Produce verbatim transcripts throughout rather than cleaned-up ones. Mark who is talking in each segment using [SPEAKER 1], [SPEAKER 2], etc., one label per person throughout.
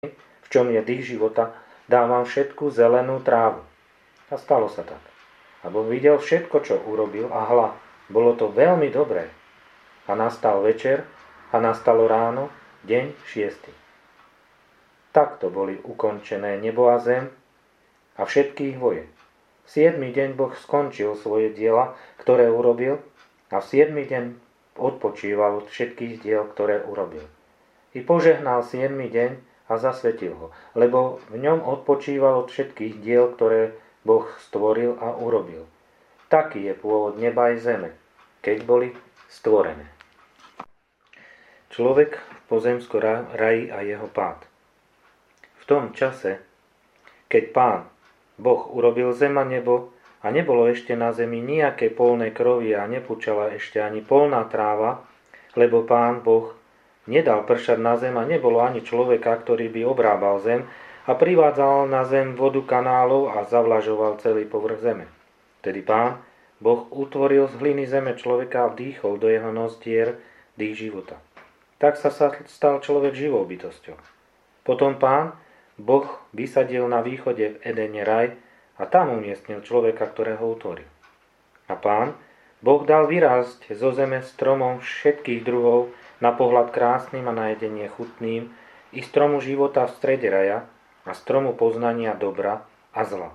[SPEAKER 1] v čom je dých života, dávam všetku zelenú trávu. A stalo sa tak. A Boh videl všetko, čo urobil a hľa, bolo to veľmi dobré. A nastal večer a nastalo ráno, deň šiesty. Takto boli ukončené nebo a zem a všetky ich voje. V siedmy deň Boh skončil svoje diela, ktoré urobil, a v siedmy deň odpočíval od všetkých diel, ktoré urobil. I požehnal siedmy deň a zasvetil ho, lebo v ňom odpočíval od všetkých diel, ktoré Boh stvoril a urobil. Taký je pôvod neba aj zeme, keď boli stvorené. Človek v pozemskom raji a jeho pád. V tom čase, keď Pán Boh urobil zem a nebo a nebolo ešte na zemi nejaké polné krovy a nepúčala ešte ani polná tráva, lebo Pán Boh nedal pršať na zem a nebolo ani človeka, ktorý by obrábal zem a privádzal na zem vodu kanálov a zavlažoval celý povrch zeme. Tedy Pán Boh utvoril z hliny zeme človeka a vdýchol do jeho nostier dých života. Tak sa stal človek živou bytosťou. Potom Pán Boh vysadil na východe v Edene raj a tam umiestnil človeka, ktorého utvoril. A Pán Boh dal vyrásť zo zeme stromom všetkých druhov, na pohľad krásnym a na jedenie chutným, i stromu života v strede raja a stromu poznania dobra a zla.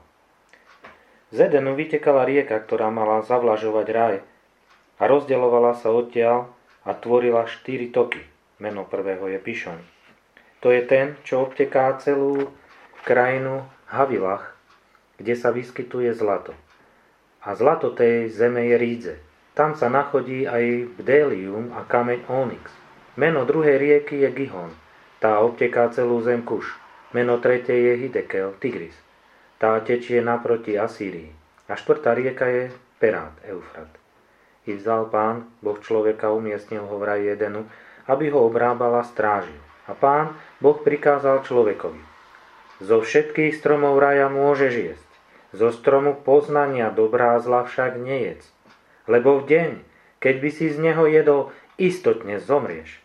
[SPEAKER 1] Z Edenu vytekala rieka, ktorá mala zavlažovať raj a rozdeľovala sa odtiaľ a tvorila štyri toky. Meno prvého je Pišon. To je ten, čo obteká celú krajinu Havilach, kde sa vyskytuje zlato. A zlato tej zeme je rídze. Tam sa nachodí aj bdélium a kameň onyx. Meno druhej rieky je Gihon. Tá obteká celú zem Kuš. Meno tretej je Hidekel, Tigris. Tá tečie naproti Asýrii. A štvrtá rieka je Perát, Eufrat. I vzal Pán Boh človeka, umiestnil ho v raji Edenu, aby ho obrábal a strážil. A Pán Boh prikázal človekovi: zo všetkých stromov raja môžeš jesť, zo stromu poznania dobrá a zla však nejedz, lebo v deň, keď by si z neho jedol, istotne zomrieš.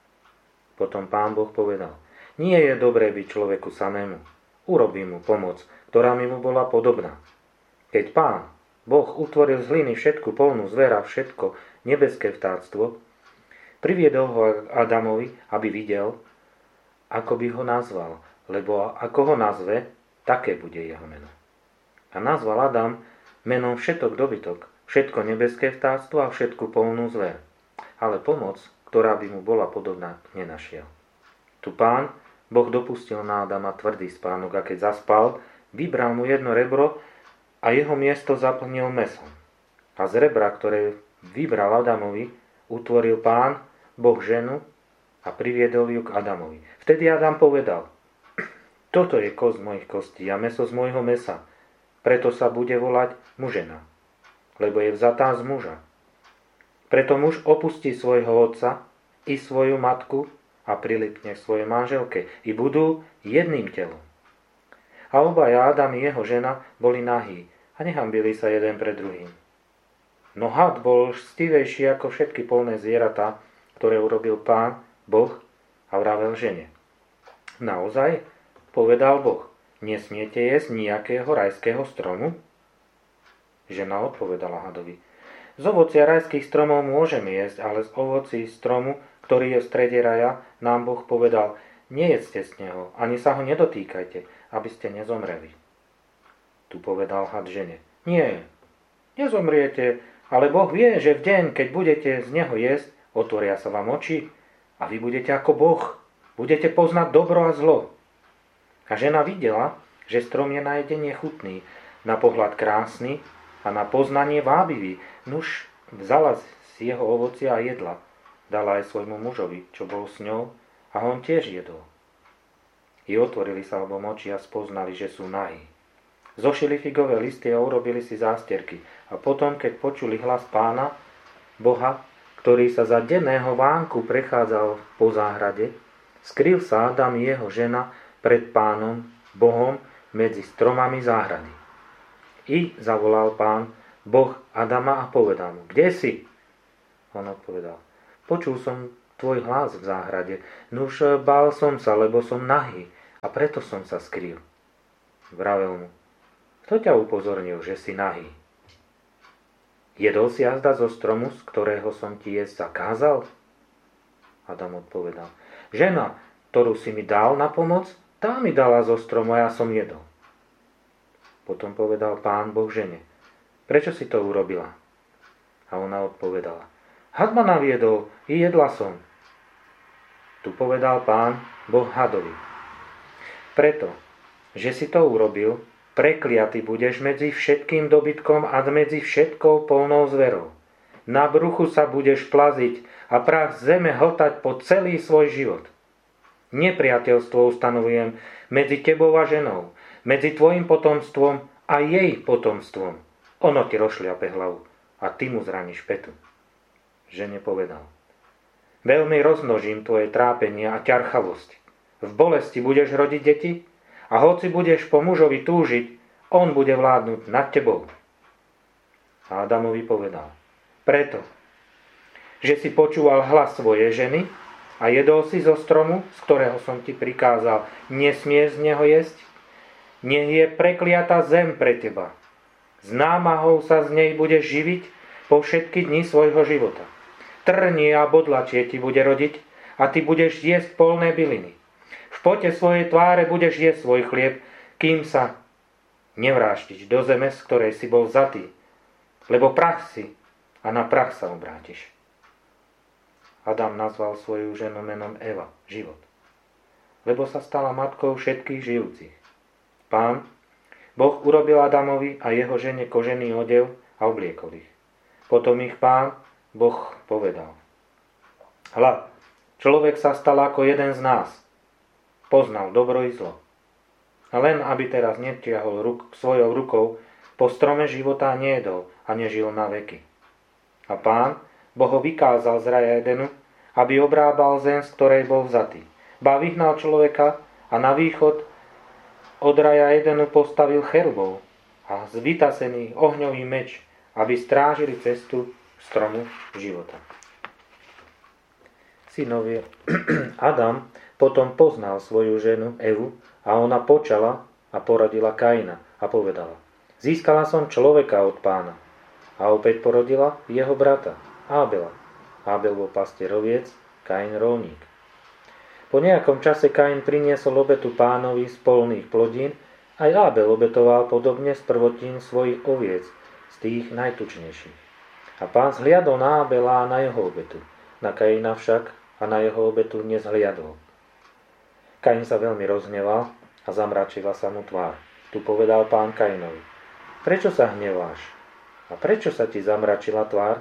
[SPEAKER 1] Potom Pán Boh povedal: nie je dobré byť človeku samému. Urobím mu pomoc, ktorá mi mu bola podobná. Keď Pán Boh utvoril z hliny všetku polnú zver a všetko nebeské vtáctvo, priviedol ho Adamovi, aby videl, ako by ho nazval, lebo ako ho nazve, také bude jeho meno. A nazval Adam menom všetok dobytok, všetko nebeské vtáctvo a všetku polnú zver. Ale pomoc, ktorá by mu bola podobná, nenašiel. Tu Pán Boh dopustil na Adama tvrdý spánok a keď zaspal, vybral mu jedno rebro a jeho miesto zaplnil mäsom. A z rebra, ktoré vybral Adamovi, utvoril Pán Boh ženu a priviedol ju k Adamovi. Vtedy Adam povedal: toto je kosť mojich kostí a mäso z môjho mäsa, preto sa bude volať mužena, lebo je vzatá z muža. Preto muž opustí svojho otca i svoju matku a prilipne k svojej manželke i budú jedným telom. A obaja, Adam i jeho žena, boli nahí a nehambili sa jeden pred druhým. No had bol stivejší ako všetky polné zvieratá, ktoré urobil Pán Boh, a vravel žene: naozaj, povedal Boh, nesmiete jesť nejakého rajského stromu? Žena odpovedala hadovi: z ovocia rajských stromov môžeme jesť, ale z ovocí stromu, ktorý je v strede raja, nám Boh povedal: nejedzte z neho, ani sa ho nedotýkajte, aby ste nezomreli. Tu povedal had žene: nie, nezomriete, ale Boh vie, že v deň, keď budete z neho jesť, otvoria sa vám oči a vy budete ako Boh, budete poznať dobro a zlo. A žena videla, že strom je na jedenie chutný, na pohľad krásny a na poznanie vábivý. Nuž vzala z jeho ovocia a jedla. Dala aj svojmu mužovi, čo bol s ňou, a on tiež jedol. I otvorili sa obom oči a spoznali, že sú nahí. Zošili figové listy a urobili si zástierky. A potom, keď počuli hlas Pána Boha, ktorý sa za denného vánku prechádzal po záhrade, skryl sa Adam i jeho žena pred Pánom Bohom medzi stromami záhrady. I zavolal Pán Boh Adama a povedal mu: kde si? On odpovedal: počul som tvoj hlas v záhrade, nuž bál som sa, lebo som nahý a preto som sa skrýl. Vravel mu: Kto ťa upozornil, že si nahý? Jedol si azda zo stromu, z ktorého som ti jesť zakázal? Adam odpovedal: Žena, ktorú si mi dal na pomoc, tá mi dala zo stromu a ja som jedol. Potom povedal Pán Boh žene: Prečo si to urobila? A ona odpovedala: Had ma naviedol, i jedla som. Tu povedal Pán Boh hadovi: Preto, že si to urobil, prekliaty budeš medzi všetkým dobytkom a medzi všetkou polnou zverou. Na bruchu sa budeš plaziť a prach zeme hltať po celý svoj život. Nepriateľstvo ustanovujem medzi tebou a ženou, medzi tvojim potomstvom a jej potomstvom. Ono ti rozšľape hlavu a ty mu zraníš petu. Žene povedal: Veľmi rozmnožím tvoje trápenie a ťarchavosť. V bolesti budeš rodiť deti a hoci budeš po mužovi túžiť, on bude vládnuť nad tebou. A Adamovi povedal: Preto, že si počúval hlas svojej ženy a jedol si zo stromu, z ktorého som ti prikázal, nesmieš z neho jesť, nech je prekliatá zem pre teba. S námahou sa z nej budeš živiť po všetky dni svojho života. Trnie a bodlačie ti bude rodiť a ty budeš jesť polné byliny. V pote svojej tváre budeš jesť svoj chlieb, kým sa nevráštiš do zeme, z ktorej si bol vzatý, lebo prach si a na prach sa obrátiš. Adam nazval svoju ženu menom Eva, život, lebo sa stala matkou všetkých žijúcich. Pán Boh urobil Adamovi a jeho žene kožený odev a obliekol ich. Potom ich Pán Boh povedal: Hľa, človek sa stal ako jeden z nás. Poznal dobro i zlo. A len aby teraz netiahol ruk, svojou rukou po strome života nejedol a nežil na veky. A Pán Boh ho vykázal z raja Edenu, aby obrábal zem, z ktorej bol vzatý. Ba vyhnal človeka a na východ od raja Edenu postavil cherubov a zvytasený ohňový meč, aby strážili cestu stromu života. Synovie Adam potom poznal svoju ženu Evu a ona počala a porodila Kaina a povedala: Získala som človeka od Pána. A opäť porodila jeho brata Ábela. Ábel bol pastieroviec, Kain rolník. Po nejakom čase Kain priniesol obetu Pánovi z polných plodín, aj Ábel obetoval podobne z prvotín svojich oviec, z tých najtučnejších. A Pán zhliadol na Ábela a na jeho obetu, na Kaina však a na jeho obetu nezhliadol. Kain sa veľmi rozhneval a zamračila sa mu tvár. Tu povedal Pán Kainovi: Prečo sa hneváš? A prečo sa ti zamračila tvár?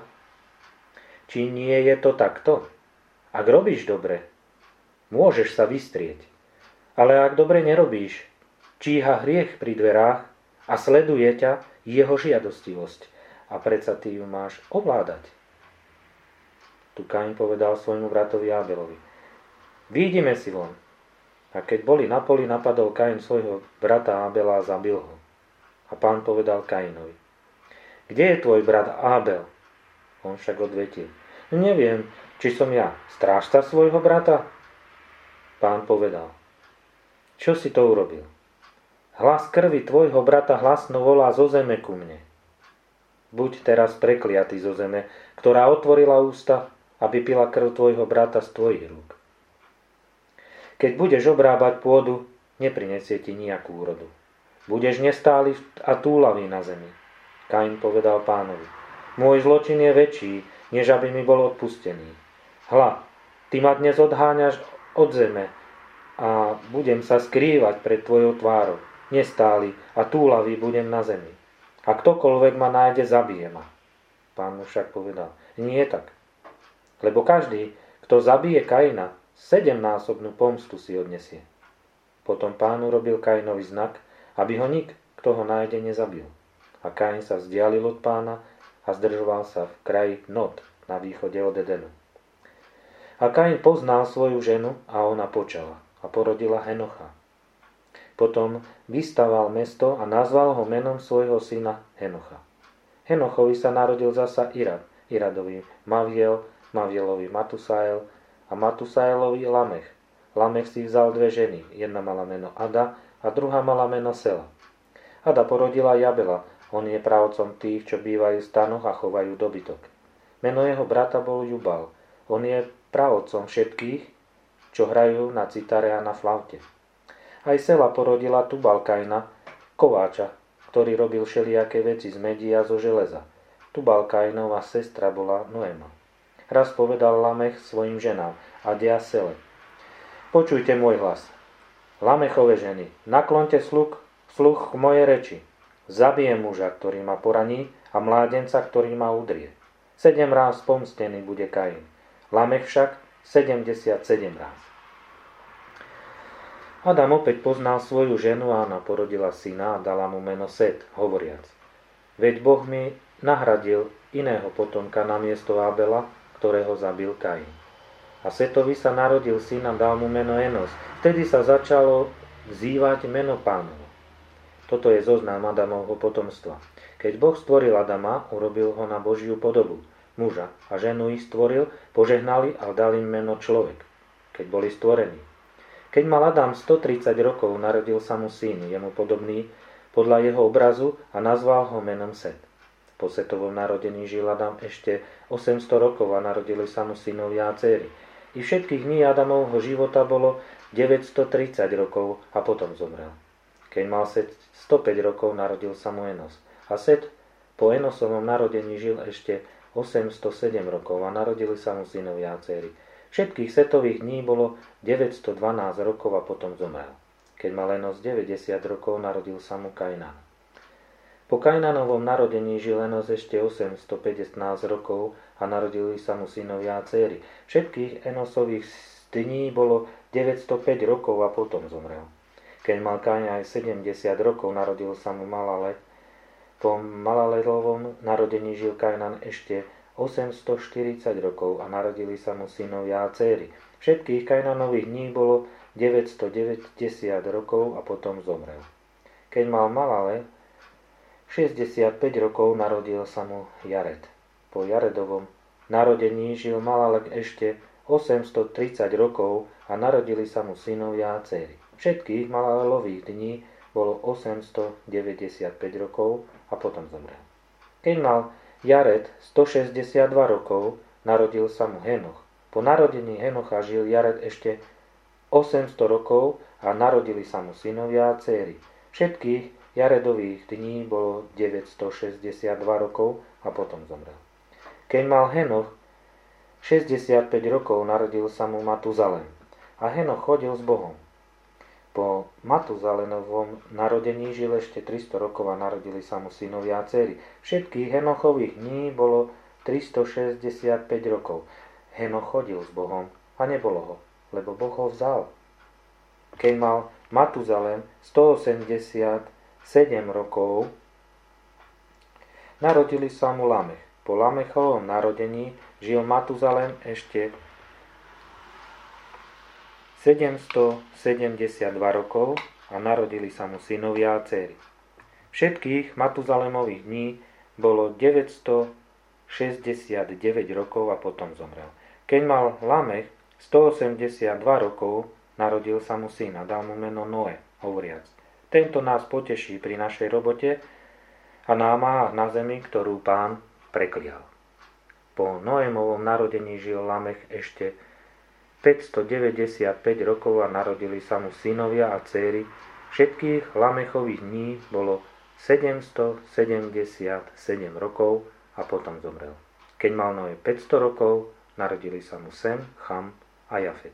[SPEAKER 1] Či nie je to takto? Ak robíš dobre, môžeš sa vystrieť. Ale ak dobre nerobíš, číha hriech pri dverách a sleduje ťa jeho žiadostivosť. A predsa ty ju máš ovládať. Tu Kain povedal svojmu bratovi Ábelovi: Výjdime si von. A keď boli na poli, napadol Kain svojho brata Ábela a zabil ho. A Pán povedal Kainovi: Kde je tvoj brat Ábel? On však odvetil: Neviem, či som ja strážca svojho brata? Pán povedal: Čo si to urobil? Hlas krvi tvojho brata hlasno volá zo zeme ku mne. Buď teraz prekliatý zo zeme, ktorá otvorila ústa, aby pila krv tvojho brata z tvojich rúk. Keď budeš obrábať pôdu, neprinesie ti nejakú úrodu. Budeš nestály a túlavý na zemi. Kain povedal Pánovi: Môj zločin je väčší, než aby mi bol odpustený. Hľa, ty ma dnes odháňaš od zeme a budem sa skrývať pred tvojou tvárou. Nestály a túlavý budem na zemi. A ktokoľvek ma nájde, zabije ma. Pán mu však povedal: Nie tak. Lebo každý, kto zabije Kaina, sedemnásobnú pomstu si odnesie. Potom Pán urobil Kainovi znak, aby ho nik, kto ho nájde, nezabil. A Kain sa vzdialil od Pána a zdržoval sa v kraji Nod na východe od Edenu. A Kain poznal svoju ženu a ona počala a porodila Henocha. Potom vystaval mesto a nazval ho menom svojho syna Henocha. Henochovi sa narodil zasa Irad, Iradovi Maviel, Mavielovi Matusael a Matusaelovi Lamech. Lamech si vzal dve ženy, jedna mala meno Ada a druhá mala meno Sela. Ada porodila Jabela, on je právcom tých, čo bývajú v stanoch a chovajú dobytok. Meno jeho brata bol Jubal, on je právcom všetkých, čo hrajú na citare a na flaute. Aj Sela porodila Tubalkajna, kováča, ktorý robil všelijaké veci z medí a zo železa. Tubalkajnová sestra bola Noema. Raz povedal Lamech svojim ženám a dia Sele: Počujte môj hlas. Lamechove ženy, naklonte sluch, sluch k mojej reči. Zabijem muža, ktorý ma poraní, a mládenca, ktorý ma udrie. Sedem ráz pomstený bude Kain. Lamech však sedemdesiatsedem ráz. Adam opäť poznal svoju ženu a ona porodila syna a dala mu meno Set, hovoriac: Veď Boh mi nahradil iného potomka namiesto Abela, ktorého zabil Kain. A Setovi sa narodil syn a dal mu meno Enos. Vtedy sa začalo vzývať meno Pánovo. Toto je zoznam Adamovho potomstva. Keď Boh stvoril Adama, urobil ho na Božiu podobu. Muža a ženu ich stvoril, požehnali a dal im meno človek, keď boli stvorení. Keď mal Adam stotridsať rokov, narodil sa mu syn, jemu podobný podľa jeho obrazu, a nazval ho menom Set. Po Setovom narodení žil Adam ešte osemsto rokov a narodili sa mu synovia a dcéry. I všetkých dní Adamovho života bolo deväťstotridsať rokov a potom zomrel. Keď mal Set stopäť rokov, narodil sa mu Enos. A Set po Enosovom narodení žil ešte osemstosedem rokov a narodili sa mu synovia a dcéry. Všetkých Setových dní bolo deväťstodvanásť rokov a potom zomrel. Keď mal Enos deväťdesiat rokov, narodil sa mu Kainan. Po Kainanovom narodení žil Enos ešte osemstopätnásť rokov a narodili sa mu synovia a dcéry. Všetkých Enosových dní bolo deväťstopäť rokov a potom zomrel. Keď mal Kain aj sedemdesiat rokov, narodil sa mu Malalet. Po Malalelovom narodení žil Kainan ešte osemstoštyridsať rokov a narodili sa mu synovia a dcéry. Všetkých Kainanových dní bolo deväťstodeväťdesiat rokov a potom zomrel. Keď mal Malale šesťdesiatpäť rokov, narodil sa mu Jared. Po Jaredovom narodení žil Malalek ešte osemstotridsať rokov a narodili sa mu synovia a dcéry. Všetkých Malalelových dní bolo osemstodeväťdesiatpäť rokov a potom zomrel. Keď mal Jared stošesťdesiatdva rokov, narodil sa mu Henoch. Po narodení Henocha žil Jared ešte osemsto rokov a narodili sa mu synovia a dcéry. Všetkých Jaredových dní bolo deväťstošesťdesiatdva rokov a potom zomrel. Keď mal Henoch šesťdesiatpäť rokov, narodil sa mu Matuzalem. A Henoch chodil s Bohom. Po Matuzalenovom narodení žil ešte tristo rokov a narodili sa mu synovia a dcéry. Všetkých Henochových dní bolo tristošesťdesiatpäť rokov. Henoch chodil s Bohom a nebolo ho, lebo Boh ho vzal. Keď mal Matuzalem stoosemdesiatsedem rokov, narodili sa mu Lamech. Po Lamechovom narodení žil Matuzalem ešte sedemstosedemdesiatdva rokov a narodili sa mu synovia a dcéry. Všetkých Matuzalemových dní bolo deväťstošesťdesiatdeväť rokov a potom zomrel. Keď mal Lamech stoosemdesiatdva rokov, narodil sa mu syn a dal mu meno Noe, hovoriac: Tento nás poteší pri našej robote a námahách na zemi, ktorú Pán preklial. Po Noémovom narodení žil Lamech ešte päťstodeväťdesiatpäť rokov a narodili sa mu synovia a dcéry. Všetkých Lamechových dní bolo sedemstosedemdesiatsedem rokov a potom zomrel. Keď mal Noé päťsto rokov, narodili sa mu Sem, Cham a Jafet.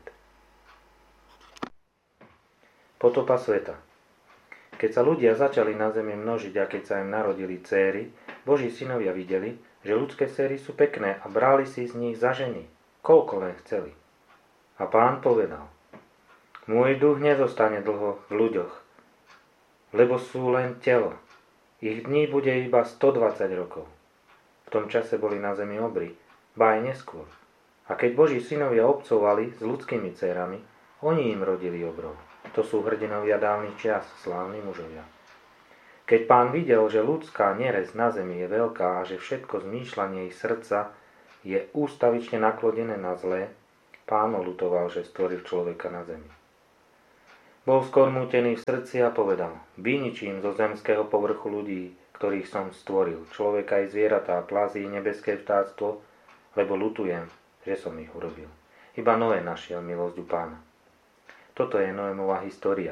[SPEAKER 1] Potopa sveta. Keď sa ľudia začali na zemi množiť a keď sa im narodili céry, Boží synovia videli, že ľudské céry sú pekné a brali si z nich za ženy, koľko len chceli. A Pán povedal: Môj duch nezostane dlho v ľuďoch, lebo sú len telo. Ich dní bude iba stodvadsať rokov. V tom čase boli na zemi obry, ba aj neskôr. A keď Boží synovia obcovali s ľudskými dcérami, oni im rodili obrov. To sú hrdinovia dávnych čias, slávni mužovia. Keď Pán videl, že ľudská nerez na zemi je veľká a že všetko zmýšľanie ich srdca je ústavične naklonené na zlé, Pán oľutoval, že stvoril človeka na zemi. Bol skormútený v srdci a povedal: vyničím zo zemského povrchu ľudí, ktorých som stvoril, človeka aj zvieratá, plazy, nebeské vtáctvo, lebo ľutujem, že som ich urobil. Iba Noé našiel milosť u Pána. Toto je Noémová história.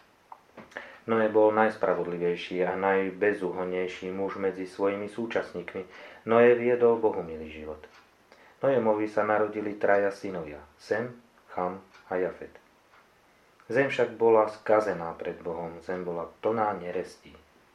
[SPEAKER 1] Noé bol najspravodlivejší a najbezúhonnejší muž medzi svojimi súčasníkmi. Noé viedol bohumilý život. Noémovi sa narodili traja synovia, Sem, Cham a Jafet. Zem však bola skazená pred Bohom, zem bola plná nerestí.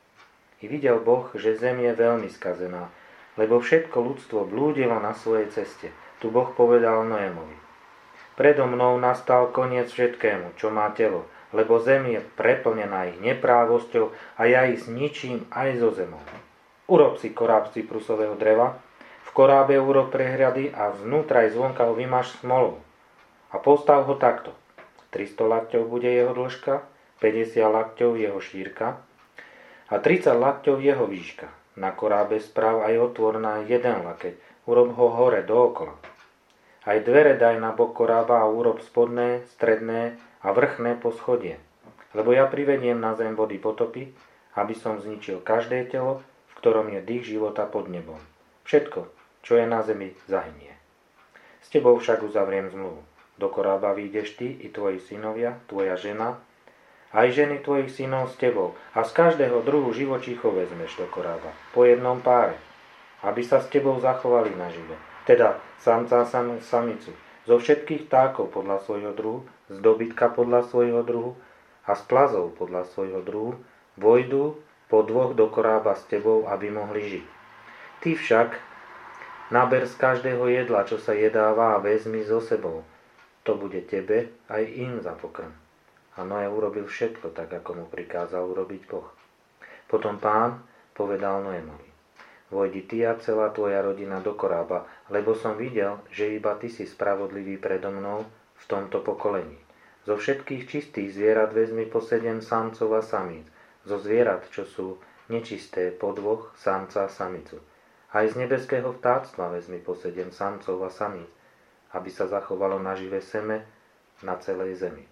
[SPEAKER 1] I videl Boh, že zem je veľmi skazená, lebo všetko ľudstvo blúdilo na svojej ceste. Tu Boh povedal Noémovi: predo mnou nastal koniec všetkému, čo má telo, lebo zem je preplnená ich neprávosťou a ja ich zničím aj zo zemou. Urob si koráb z cyprusového dreva, v korábe urob prehľady a vnútra aj zvonka ho vymaž smolou. A postav ho takto. tristo lakťov bude jeho dĺžka, päťdesiat lakťov jeho šírka a tridsať lakťov jeho výška. Na korábe správ aj otvor na jeden lakeť, urob ho hore dookola. Aj dvere daj na bok korába a urob spodné, stredné a vrchné poschodie. Lebo ja privediem na zem vody potopy, aby som zničil každé telo, v ktorom je dých života pod nebom. Všetko, čo je na zemi, zahynie. S tebou však uzavriem zmluvu. Do korába vyjdeš ty i tvoji synovia, tvoja žena, aj ženy tvojich synov s tebou a z každého druhu živočíchov vezmeš do korába, po jednom páre, aby sa s tebou zachovali nažive. Teda samca a samicu, zo všetkých vtákov podľa svojho druhu, z dobytka podľa svojho druhu a z plazov podľa svojho druhu, vojdú po dvoch do korába s tebou, aby mohli žiť. Ty však naber z každého jedla, čo sa jedáva, a vezmi so sebou. To bude tebe aj im za pokrm. A Noé urobil všetko tak, ako mu prikázal urobiť Boh. Potom Pán povedal Noémovi: vojdi ty a celá tvoja rodina do korába, lebo som videl, že iba ty si spravodlivý predo mnou v tomto pokolení. Zo všetkých čistých zvierat vezmi po sedem samcov a samíc, zo zvierat, čo sú nečisté, po dvoch samca a samicu. Aj z nebeského vtáctva vezmi po sedem samcov a samíc, aby sa zachovalo naživé seme na celej zemi.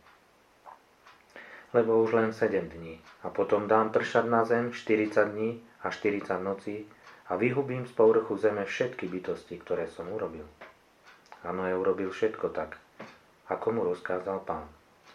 [SPEAKER 1] Lebo už len sedem dní a potom dám pršať na zem štyridsať dní a štyridsať nocí a vyhubím z povrchu zeme všetky bytosti, ktoré som urobil. A Noé urobil všetko tak, ako mu rozkázal Pán.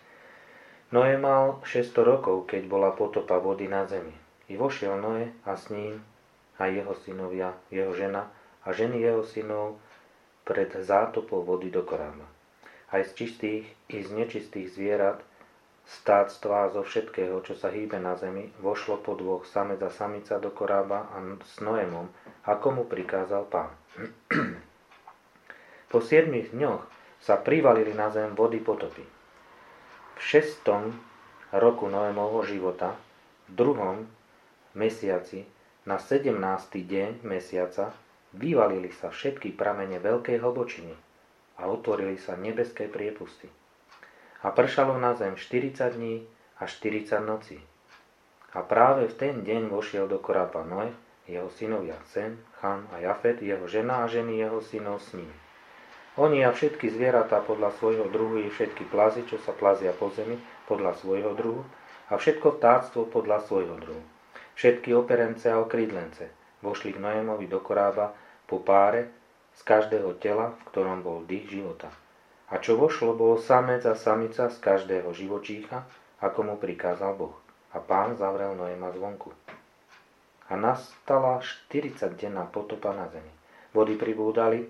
[SPEAKER 1] Noé mal šesťsto rokov, keď bola potopa vody na zemi. I vošiel Noé a s ním aj jeho synovia, jeho žena a ženy jeho synov pred zátopou vody do korába. Aj z čistých i z nečistých zvierat, stáctva a zo všetkého, čo sa hýbe na zemi, vošlo po dvoch samec a samica do korába a s Noémom, ako mu prikázal Pán. Po siedmich dňoch sa privalili na zem vody potopy. V šestom roku Noémovho života, v druhom mesiaci, na sedemnásty deň mesiaca, vyvalili sa všetky pramene veľkej hlbočiny a otvorili sa nebeské priepusty. A pršalo na zem štyridsať dní a štyridsať nocí. A práve v ten deň vošiel do korába Noé, jeho synovia Sem, Cham a Jafet, jeho žena a ženy jeho synov s ním. Oni a všetky zvieratá podľa svojho druhu i všetky plazy, čo sa plazia po zemi, podľa svojho druhu a všetko vtáctvo podľa svojho druhu. Všetky operence a okrídlence vošli k Noémovi do korába po páre z každého tela, v ktorom bol dých života. A čo vošlo, bol samec a samica z každého živočícha, ako mu prikázal Boh. A Pán zavrel Noéma zvonku. A nastala štyridsaťdenná potopa na zemi. Vody pribúdali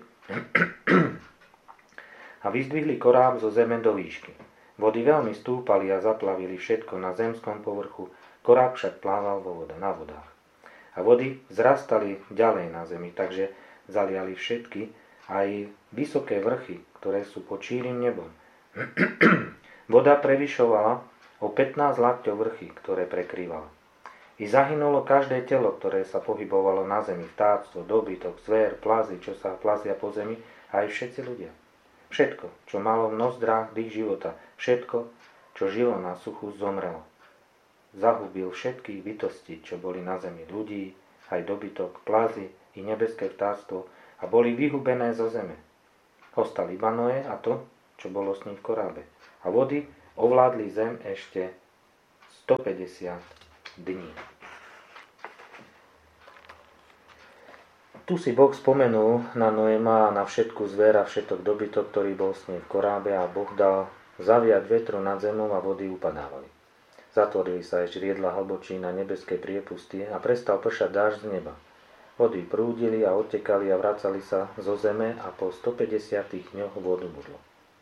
[SPEAKER 1] a vyzdvihli koráb zo zeme do výšky. Vody veľmi stúpali a zaplavili všetko na zemskom povrchu, koráb však plával vo voda, na vodách. A vody vzrastali ďalej na zemi, takže zaliali všetky, aj vysoké vrchy, ktoré sú pod šírim nebom. Voda prevyšovala o pätnásť lakťov vrchy, ktoré prekrývala. I zahynulo každé telo, ktoré sa pohybovalo na zemi, vtáctvo, dobytok, zver, plazy, čo sa plazia po zemi, aj všetci ľudia. Všetko, čo malo v nozdrách dých života, všetko, čo žilo na suchu, zomrelo. Zahubil všetkých bytostí, čo boli na zemi, ľudí, aj dobytok, plazy i nebeské vtáctvo, a boli vyhubené zo zeme. Ostal iba Noé a to, čo bolo s ním v korábe. A vody ovládli zem ešte stopäťdesiat dní. Tu si Boh spomenul na Noéma a na všetku zver a všetok dobytok, ktorý bol s ním v korábe, a Boh dal zaviať vetru nad zemou a vody upadávali. Zatvorili sa ešte riedla hlbočí na nebeské priepusty a prestal pršať dážď z neba. Vody prúdili a odtekali a vracali sa zo zeme a po stopäťdesiatich dňoch vodu budlo.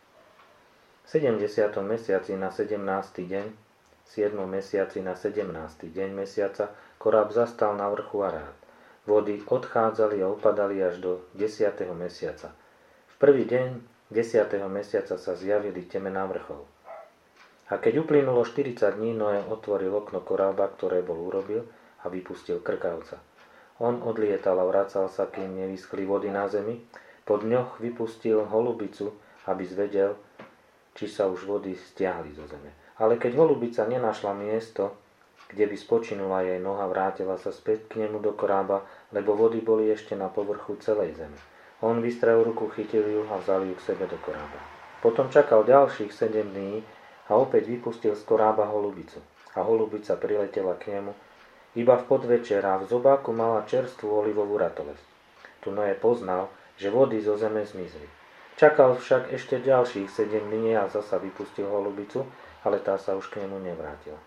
[SPEAKER 1] V sedemdesiatom mesiaci na sedemnásty deň, v siedmom mesiaci na sedemnásty deň mesiaca, koráb zastal na vrchu Arát. Vody odchádzali a upadali až do desiateho mesiaca. V prvý deň desiateho mesiaca sa zjavili temená vrchov. A keď uplynulo štyridsať dní, Noé otvoril okno korába, ktoré bol urobil, a vypustil krkavca. On odlietal a vracal sa, kým nevyschli vody na zemi. Po dňoch vypustil holubicu, aby zvedel, či sa už vody stiahli zo zeme. Ale keď holubica nenašla miesto, kde by spočinula jej noha, vrátila sa späť k nemu do korába, lebo vody boli ešte na povrchu celej zeme. On vystrel ruku, chytil ju a vzal ju k sebe do korába. Potom čakal ďalších sedem dní a opäť vypustil z korába holubicu. A holubica priletela k nemu iba v podvečer a v zobáku mala čerstvú olivovú ratolesť. Tu Noé poznal, že vody zo zeme zmizli. Čakal však ešte ďalších sedem dní a zasa vypustil holubicu, ale tá sa už k nemu nevrátila.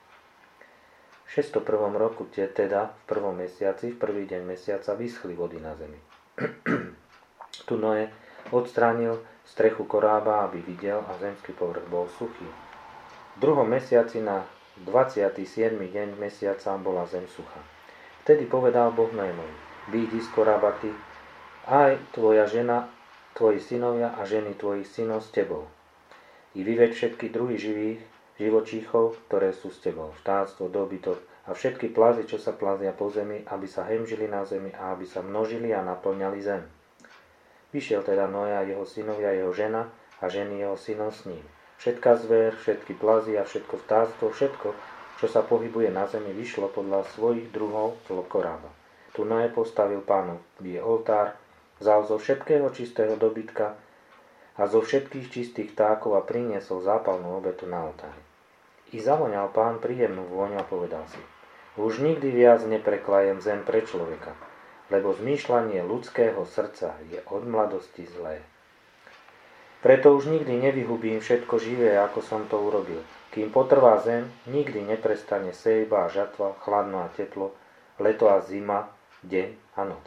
[SPEAKER 1] V šesťstoprvom roku, teda v prvom mesiaci, v prvý deň mesiaca, vyschli vody na zemi. Tu Noé odstránil strechu korába, aby videl, a zemský povrch bol suchý. V druhom mesiaci na dvadsiaty siedmy deň mesiaca bola zem suchá. Vtedy povedal Boh Noémovi: Výjdi z korába ty, aj tvoja žena, tvoji synovia a ženy tvojich synov s tebou. I vyveď všetky druhy živých živočíchov, ktoré sú s tebou, vtáctvo, dobytok a všetky plazy, čo sa plazia po zemi, aby sa hemžili na zemi a aby sa množili a naplňali zem. Vyšiel teda Noé a jeho synovia, jeho žena a ženy jeho synov s ním. Všetká zver, všetky plazy a všetko vtáctvo, všetko, čo sa pohybuje na zemi, vyšlo podľa svojich druhov z korába. Tu Noé postavil Pánovi oltár, vzal zo všetkého čistého dobytka a zo všetkých čistých vtákov a priniesol zápalnú obetu na oltári. I zavoňal Pán príjemnú vôňu a povedal si: Už nikdy viac nepreklajem zem pre človeka, lebo zmýšľanie ľudského srdca je od mladosti zlé. Preto už nikdy nevyhubím všetko živé, ako som to urobil. Kým potrvá zem, nikdy neprestane sejba a žatva, chladno a teplo, leto a zima, deň a noc.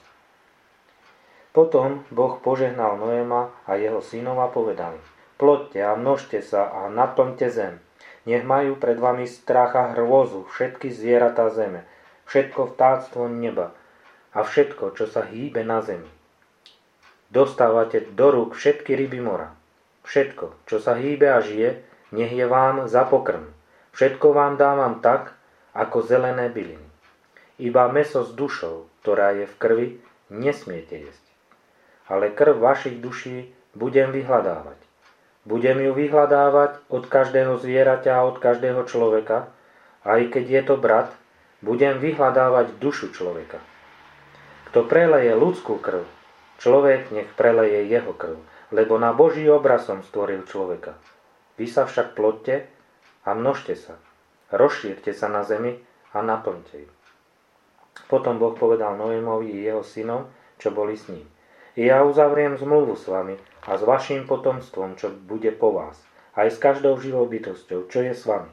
[SPEAKER 1] Potom Boh požehnal Noéma a jeho synov a povedali: Ploďte a množte sa a naplňte zem. Nech majú pred vami strach a hrôzu všetky zvieratá zeme, všetko vtáctvo neba a všetko, čo sa hýbe na zemi. Dostávate do rúk všetky ryby mora. Všetko, čo sa hýbe a žije, nech je vám za pokrm. Všetko vám dávam tak, ako zelené byliny. Iba mäso s dušou, ktorá je v krvi, nesmiete jesť. Ale krv vašich duší budem vyhľadávať. Budem ju vyhľadávať od každého zvieraťa a od každého človeka, aj keď je to brat, budem vyhľadávať dušu človeka. Kto preleje ľudskú krv, človek nech preleje jeho krv, lebo na Boží obraz som stvoril človeka. Vy sa však ploďte a množte sa, rozšírte sa na zemi a naplňte ju. Potom Boh povedal Noémovi i jeho synom, čo boli s ním: I ja uzavriem zmluvu s vami a s vaším potomstvom, čo bude po vás, aj s každou živou bytosťou, čo je s vami.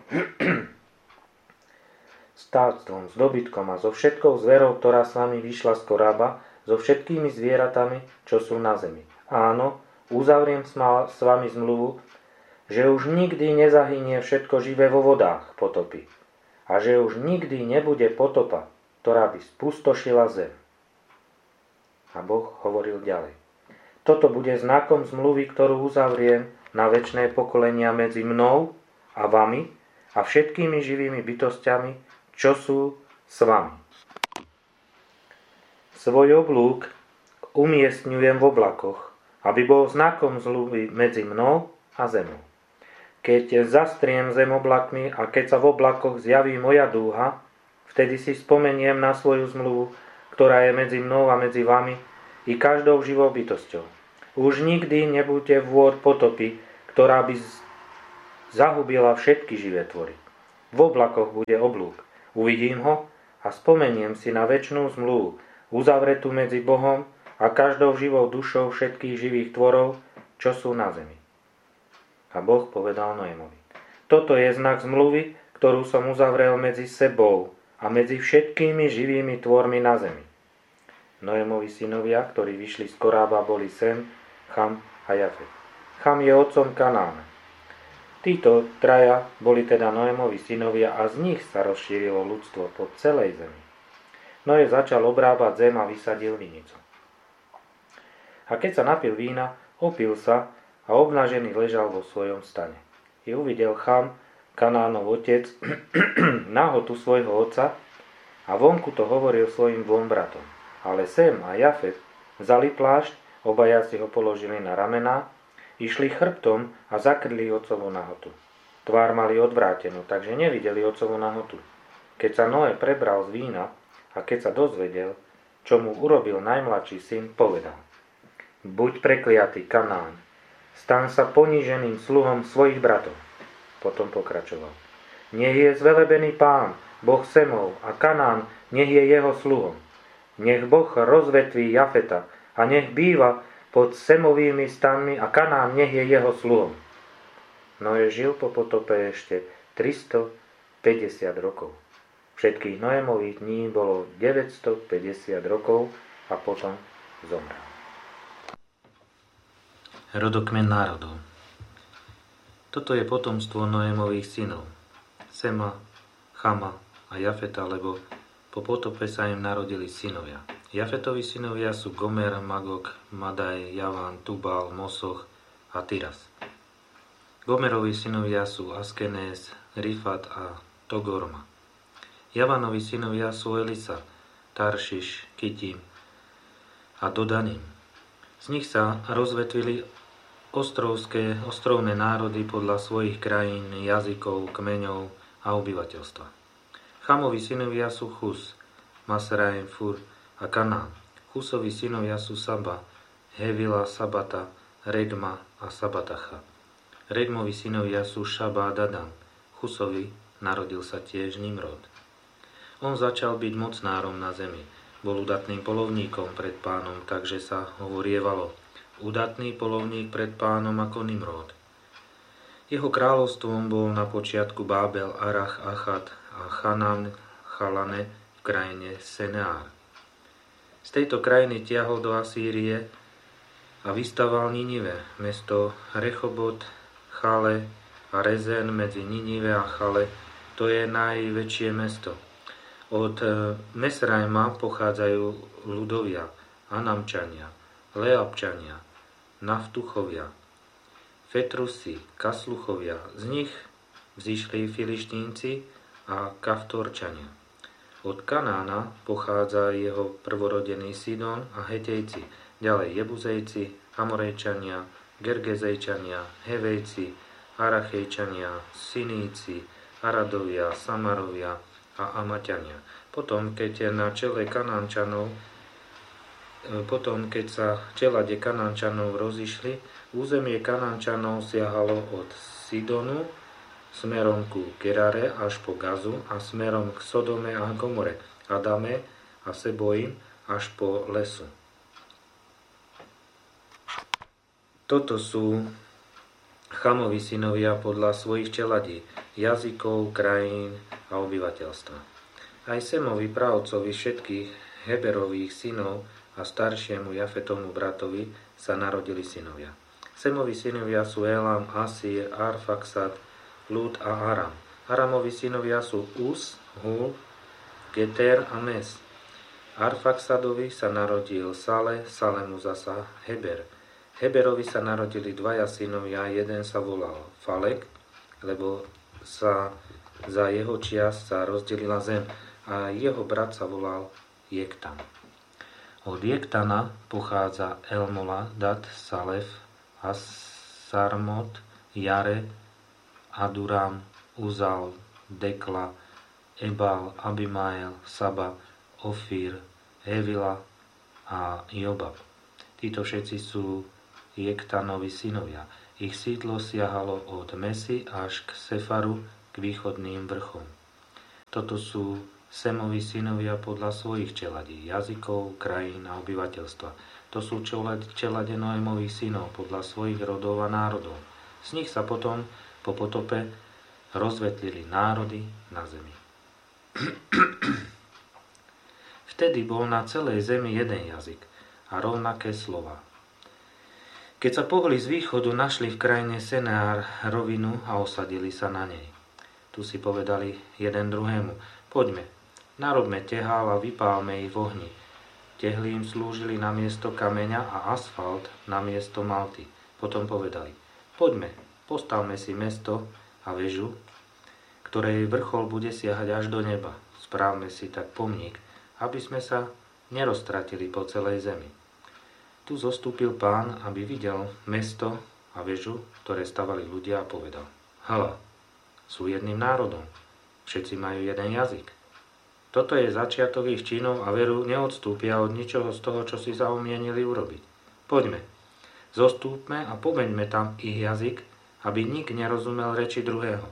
[SPEAKER 1] S vtáctvom, s dobytkom a so všetkou zverou, ktorá s vami vyšla z korába, so všetkými zvieratami, čo sú na zemi. Áno, uzavriem s vami zmluvu, že už nikdy nezahynie všetko živé vo vodách potopy a že už nikdy nebude potopa, ktorá by spustošila zem. A Boh hovoril ďalej: Toto bude znakom zmluvy, ktorú uzavriem na večné pokolenia medzi mnou a vami a všetkými živými bytostiami, čo sú s vami. Svoj oblúk umiestňujem v oblakoch, aby bol znakom zmluvy medzi mnou a zemou. Keď zastriem zem oblakmi a keď sa v oblakoch zjaví moja dúha, vtedy si spomeniem na svoju zmluvu, ktorá je medzi mnou a medzi vami i každou živou bytosťou. Už nikdy nebude vôd potopy, ktorá by zahubila všetky živé tvory. V oblakoch bude oblúk. Uvidím ho a spomeniem si na večnú zmluvu, uzavretú medzi Bohom a každou živou dušou všetkých živých tvorov, čo sú na zemi. A Boh povedal Noémovi: toto je znak zmluvy, ktorú som uzavrel medzi sebou a medzi všetkými živými tvormi na zemi. Noémovi synovia, ktorí vyšli z korába, boli Sem, Cham a Jafet. Cham je otcom Kanána. Títo traja boli teda Noémovi synovia a z nich sa rozšírilo ľudstvo po celej zemi. Noé začal obrábať zem a vysadil vinicu. A keď sa napil vína, opil sa a obnažený ležal vo svojom stane. I uvidel Cham, Kanánov otec, nahotu svojho otca a vonku to hovoril svojim dvom bratom. Ale Sem a Jafet vzali plášť, obaja si ho položili na ramená, išli chrbtom a zakryli otcovú nahotu. Tvár mali odvrátenú, takže nevideli otcovú nahotu. Keď sa Noé prebral z vína a keď sa dozvedel, čo mu urobil najmladší syn, povedal: buď prekliatý, Kanán, stan sa poníženým sluhom svojich bratov. Potom pokračoval: nech je zvelebený Pán, Boh Semov, a Kanán nech je jeho sluhom. Nech Boh rozvetví Jafeta a nech býva pod Semovými stanmi a Kanán nech je jeho sluhom. Noé žil po potope ešte tristopäťdesiat rokov. Všetkých Noémových dní bolo deväťstopäťdesiat rokov a potom zomrel. Rodokmen národov. Toto je potomstvo Noémových synov, Sema, Chama a Jafeta, lebo po potope sa im narodili synovia. Jafetovi synovia sú Gomer, Magog, Madaj, Javan, Tubal, Mosoch a Tiras. Gomerovi synovia sú Askenés, Rifat a Togorma. Javanovi synovia sú Elisa, Taršiš, Kitim a Dodanim. Z nich sa rozvetvili ostrovské, ostrovné národy podľa svojich krajín, jazykov, kmeňov a obyvateľstva. Chamovi synovia sú Chus, Masraim, Fur a Kanán. Chusovi synovia sú Saba, Hevila, Sabata, Regma a Sabatacha. Regmovi synovia sú Šaba a Dadan. Chusovi narodil sa tiež Nimrod. On začal byť mocnárom na zemi. Bol udatným polovníkom pred Pánom, takže sa hovorievalo: udatný polovník pred Pánom ako Nimrod. Jeho kráľovstvom bol na počiatku Bábel, Arach, Achad a Chanán, Chalane v krajine Seneár. Z tejto krajiny tiahol do Asýrie a vystaval Ninive, mesto Rechobot, Chale a Rezen medzi Ninive a Chale. To je najväčšie mesto. Od Mesrajma pochádzajú ľudovia, Anamčania, Leabčania, Naftuchovia, Fetrusi, Kasluchovia. Z nich vzišli Filištínci a Kaftorčania. Od Kanána pochádza jeho prvorodený Sidon a Hetejci, ďalej Jebuzejci, Amorejčania, Gergezejčania, Hevejci, Arachejčania, Siníci, Aradovia, Samarovia a Amaťania. Potom, keď na čele Kanánčanov Potom, keď sa čelade Kanánčanov rozišli, územie Kanánčanov siahalo od Sidonu smerom ku Gerare až po Gazu a smerom k Sodome a Gomore, Adame a Sebojim až po Lesu. Toto sú Chamovi synovia podľa svojich čeladí, jazykov, krajín a obyvateľstva. Aj Semovi pravcovi všetkých Heberových synov a staršiemu Jafetovmu bratovi sa narodili synovia. Semovi synovia sú Elam, Asír, Arfaksad, Lud a Aram. Aramovi synovia sú Us, Hul, Geter a Mes. Arfaksadovi sa narodil Sale, Salemu zasa Heber. Heberovi sa narodili dvaja synovia, jeden sa volal Falek, lebo sa za jeho čias sa rozdelila zem, a jeho brat sa volal Jektan. Od Jektana pochádza Elmola, Dat, Salef, Asarmot, Jare, Aduram, Uzal, Dekla, Ebal, Abimael, Saba, Ofír, Hevila a Jobab. Títo všetci sú Jektanovi synovia. Ich sídlo siahalo od Mesy až k Sefaru, k východným vrchom. Toto sú Semovi synovia podľa svojich čeladí, jazykov, krajín a obyvateľstva. To sú čelade Noémových synov podľa svojich rodov a národov. Z nich sa potom po potope rozvetlili národy na zemi. Vtedy bol na celej zemi jeden jazyk a rovnaké slova. Keď sa pohli z východu, našli v krajine Seneár rovinu a osadili sa na nej. Tu si povedali jeden druhému: poďme, narobme tehál a vypálme ich v ohni. Tehly im slúžili na miesto kameňa a asfalt na miesto malty. Potom povedali: poďme, postavme si mesto a väžu, ktorej vrchol bude siahať až do neba. Správme si tak pomník, aby sme sa neroztratili po celej zemi. Tu zostúpil Pán, aby videl mesto a väžu, ktoré stavali ľudia, a povedal: hľa, sú jedným národom, všetci majú jeden jazyk. Toto je začiatok ich činov a veru neodstúpia od ničoho z toho, čo si zaumienili urobiť. Poďme, zostúpme a pomeňme tam ich jazyk, aby nik nerozumel reči druhého.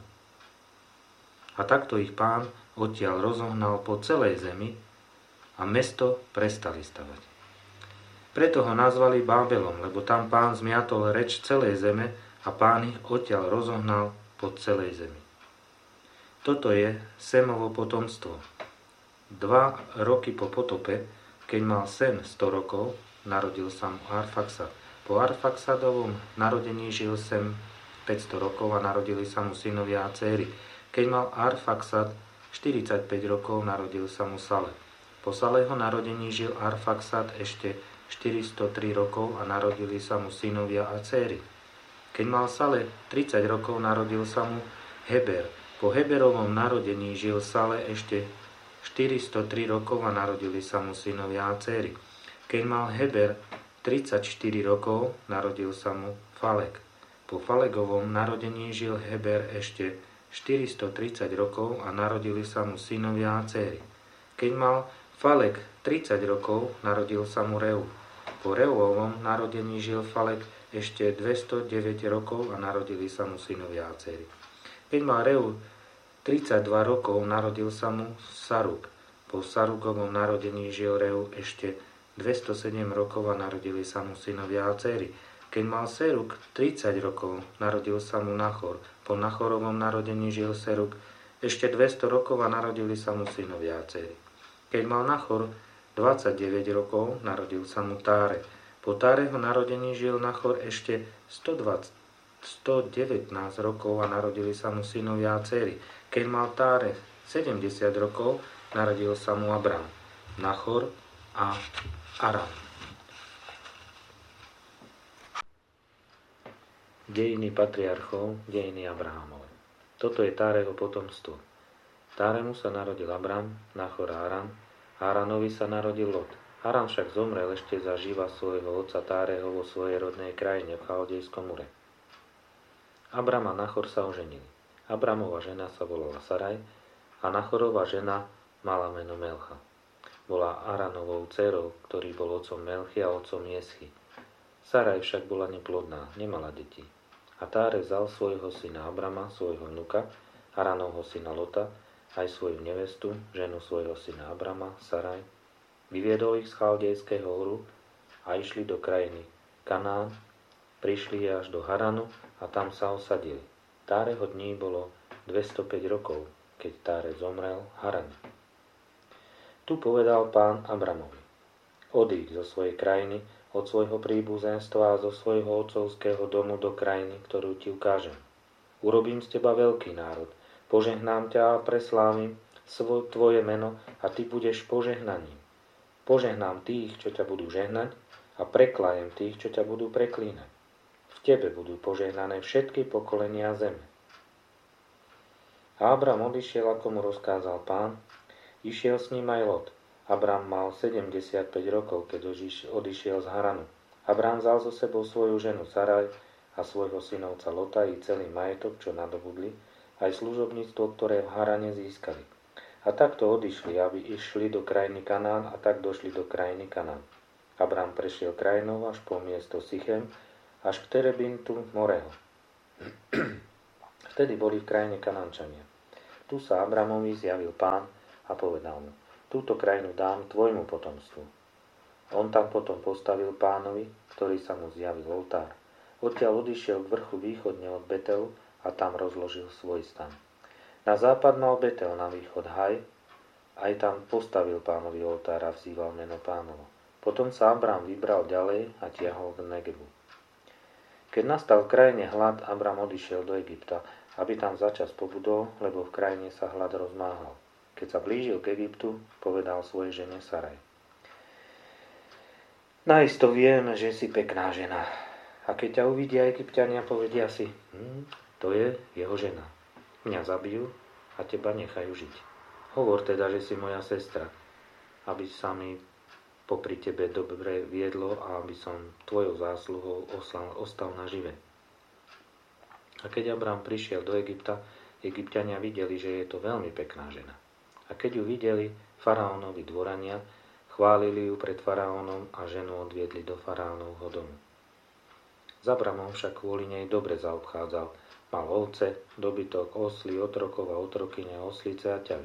[SPEAKER 1] A takto ich Pán odtiaľ rozohnal po celej zemi a mesto prestali stavať. Preto ho nazvali Bábelom, lebo tam Pán zmiatol reč celej zeme a Pán ich odtiaľ rozohnal po celej zemi. Toto je Semovo potomstvo. Dva roky po potope, keď mal Sem sto rokov, narodil sa mu Arfaxad. Po Arfaxadovom narodení žil Sem päťsto rokov a narodili sa mu synovia a céry. Keď mal Arfaxad štyridsaťpäť rokov, narodil sa mu Sale. Po Saleho narodení žil Arfaxad ešte štyristotri rokov a narodili sa mu synovia a céry. Keď mal Sale tridsať rokov, narodil sa mu Heber. Po Heberovom narodení žil Sale ešte štyristotri rokov a narodili sa mu synovia a céry. Keď mal Heber tridsaťštyri rokov, narodil sa mu Falek. Po Falegovom narodení žil Heber ešte štyristotridsať rokov a narodili sa mu synovia a céry. Keď mal Falek tridsať rokov, narodil sa mu Reu. Po Reuovom narodení žil Falek ešte dvestodeväť rokov a narodili sa mu synovia a céry. Keď mal Reu tridsaťdva rokov, narodil sa mu Saruk. Po Sarukovom narodení žil Reu ešte dvestosedem rokov a narodili sa mu synovia a céry. Keď mal Seruk tridsať rokov, narodil sa mu Nachor. Po Nachorovom narodení žil Seruk ešte dvesto rokov a narodili sa mu synovia a céry. Keď mal Nachor dvadsaťdeväť rokov, narodil sa mu Táre. Po Táreho narodení žil Nachor ešte stodvadsať, stodevätnásť rokov a narodili sa mu synovia a céry. Keď mal Táre sedemdesiat rokov, narodil sa mu Abram, Nachor a Aram. Dejiny patriarchov, dejiny Abrahamove. Toto je Táreho potomstvo. Táremu sa narodil Abram, Nachor a Aram. Haranovi sa narodil Lot. Haran však zomrel ešte za živa svojho otca Táreho vo svojej rodnej krajine v Chaldejskom Ure. Abram a Nachor sa oženili. Abramova žena sa volala Saraj a Nachorova žena mala meno Melcha. Bola Aranovou dcerou, ktorý bol otcom Melchy a otcom Jeschy. Saraj však bola neplodná, nemala deti. A Táre vzal svojho syna Abrama, svojho vnuka, Haranovho syna Lota, aj svoju nevestu, ženu svojho syna Abrama, Saraj, vyviedol ich z Chaldejského Uru a išli do krajiny Kanán, prišli až do Haranu a tam sa osadili. Táreho dní bolo dvestopäť rokov, keď Táre zomrel v Harane. Tu povedal Pán Abramovi: odíď zo svojej krajiny, od svojho príbuzenstva a zo svojho otcovského domu do krajiny, ktorú ti ukážem. Urobím z teba veľký národ, požehnám ťa a preslávim tvoje meno a ty budeš požehnaním. Požehnám tých, čo ťa budú žehnať, a preklajem tých, čo ťa budú preklínať. V tebe budú požehnané všetky pokolenia zeme. A Abram odišiel, ako mu rozkázal Pán, išiel s ním aj Lot. Abram mal sedemdesiatpäť rokov, keď odišiel z Haranu. Abram vzal so sebou svoju ženu Saraj a svojho synovca Lota i celý majetok, čo nadobudli, aj služobníctvo, ktoré v Harane získali. A takto odišli, aby išli do krajiny Kanán, a tak došli do krajiny Kanán. Abram prešiel krajinou až po miesto Sichem až k Terebintu Moreho. Vtedy boli v krajine Kanánčania. Tu sa Abramovi zjavil Pán a povedal mu: túto krajinu dám tvojmu potomstvu. On tam potom postavil Pánovi, ktorý sa mu zjavil, oltár. Odtiaľ odišiel k vrchu východne od Betelu a tam rozložil svoj stan. Na západ mal Betel, na východ Haj, aj tam postavil Pánovi oltár a vzýval meno Pánovo. Potom sa Abram vybral ďalej a tiahol k Negebu. Keď nastal v krajine hlad, Abram odišiel do Egypta, aby tam začas pobudol, lebo v krajine sa hlad rozmáhal. Keď sa blížil k Egyptu, povedal svojej žene Saraj: naisto viem, že si pekná žena. A keď ťa uvidia Egypťania, povedia si: hm, to je jeho žena. Mňa zabijú a teba nechajú žiť. Hovor teda, že si moja sestra, aby sa mi popri tebe dobre viedlo a aby som tvojou zásluhou ostal nažive. A keď Abram prišiel do Egypta, Egypťania videli, že je to veľmi pekná žena. A keď ju videli faraónovi dvorania, chválili ju pred faraónom a ženu odviedli do faraónovho domu. S Abramom však kvôli nej dobre zaobchádzal. Mal ovce, dobytok, osly, otrokov a otrokyne, oslice a ťavy.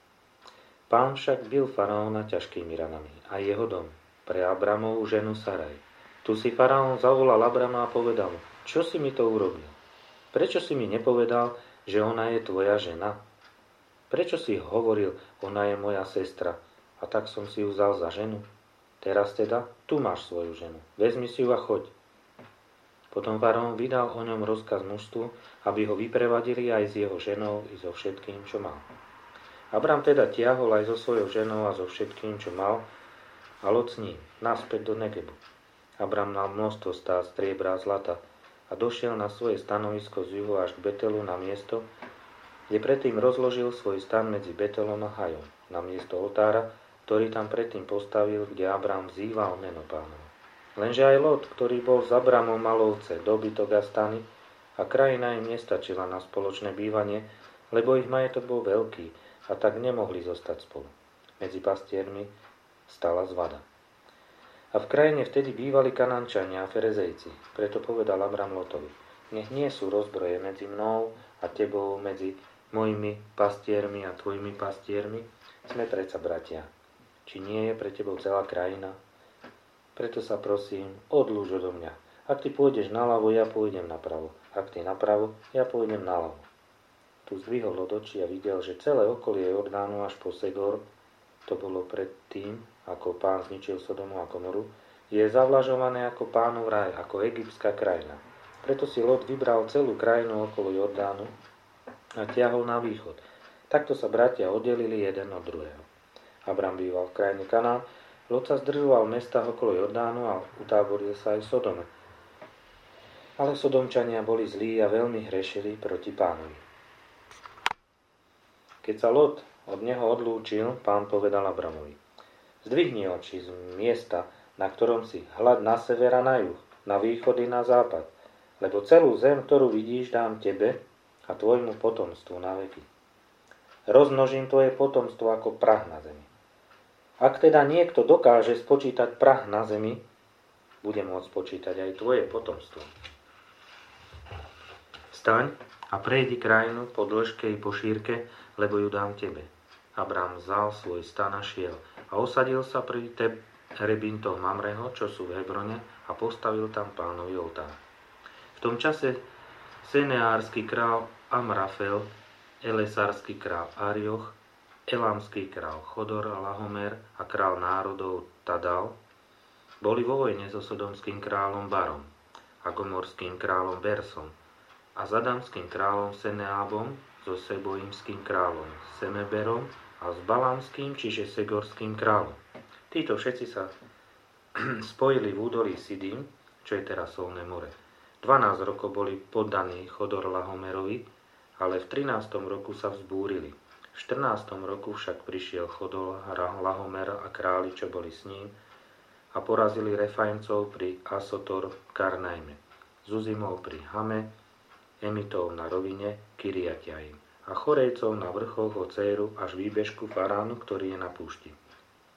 [SPEAKER 1] Pán však bil faraóna ťažkými ranami a jeho dom pre Abramovú ženu Saraj. Tu si faraón zavolal Abrama a povedal mu: čo si mi to urobil? Prečo si mi nepovedal, že ona je tvoja žena? Prečo si hovoril, ona je moja sestra, a tak som si ju vzal za ženu? Teraz teda, tu máš svoju ženu, vezmi si ju a choď. Potom faraón vydal o ňom rozkaz mužstvu, aby ho vyprevadili aj s jeho ženou i so všetkým, čo mal. Abram teda tiahol aj so svojou ženou a so všetkým, čo mal, a Lot s ním, naspäť do Negebu. Abram mal množstvo stát striebra a zlata a došiel na svoje stanovisko z juhu až k Betelu na miesto, kde predtým rozložil svoj stan medzi Betelom a Hajom, na miesto oltára, ktorý tam predtým postavil, kde Abram vzýval meno Pánovo. Lenže aj Lot, ktorý bol s Abramom, mal ovce, dobytok a stany, a krajina im nestačila na spoločné bývanie, lebo ich majetok bol veľký a tak nemohli zostať spolu. Medzi pastiermi stala zvada. A v krajine vtedy bývali Kanánčania a Ferezejci. Preto povedal Abram Lotovi: nech nie sú rozbroje medzi mnou a tebou, medzi mojimi pastiermi a tvojimi pastiermi. Sme predsa bratia. Či nie je pre tebou celá krajina? Preto sa prosím, odlúž odo mňa. Ak ty pôjdeš naľavo, ja pôjdem napravo. Ak ty napravo, ja pôjdem naľavo. Tu zdvihol od očí a videl, že celé okolie Jordánu až po Segor, to bolo pred tým, ako Pán zničil Sodomu a Gomoru, je zavlažované ako Pánov raj, ako egyptská krajina. Preto si Lot vybral celú krajinu okolo Jordánu a tiahol na východ. Takto sa bratia oddelili jeden od druhého. Abram býval v krajine Kanán, Lot sa zdržoval v mestách okolo Jordánu a utáboril sa aj v Sodome. Ale Sodomčania boli zlí a veľmi hrešili proti Pánovi. Keď sa Lot od neho odlúčil, Pán povedal Abramovi: zdvihni oči z miesta, na ktorom si, hľad na sever a na juh, na východ i na západ, lebo celú zem, ktorú vidíš, dám tebe a tvojmu potomstvu na veky. Rozmnožím tvoje potomstvo ako prah na zemi. Ak teda niekto dokáže spočítať prah na zemi, bude môcť spočítať aj tvoje potomstvo. Vstaň a prejdi krajinu po dĺžke i po šírke, lebo ju dám tebe. Abram vzal svoj stan a šiel a osadil sa pri Terebintoch Mamreho, čo sú v Hebrone, a postavil tam Pánovi oltár. V tom čase Seneársky král Amrafel, Elesársky král Arioch, Elámsky král Chodor a Lahomer a král národov Tadal boli vo vojne so sodomským kráľom Barom a gomorským kráľom Bersom a zadamským kráľom Seneábom, so sebojimským kráľom Semeberom a s balámským, čiže segorským kráľom. Títo všetci sa spojili v údolí Sidim, čo je teraz Solné more. dvanásť rokov boli poddaní Chodor Lahomerovi, ale v trinástom roku sa vzbúrili. V štrnástom roku však prišiel Chodor Lahomer a králi, čo boli s ním, a porazili Refajmcov pri Asotor Karnajme, Zuzimov pri Hame, Emitov na rovine Kiriatjaim a Chorejcov na vrchoch od Céru až výbežku Faránu, ktorý je na púšti.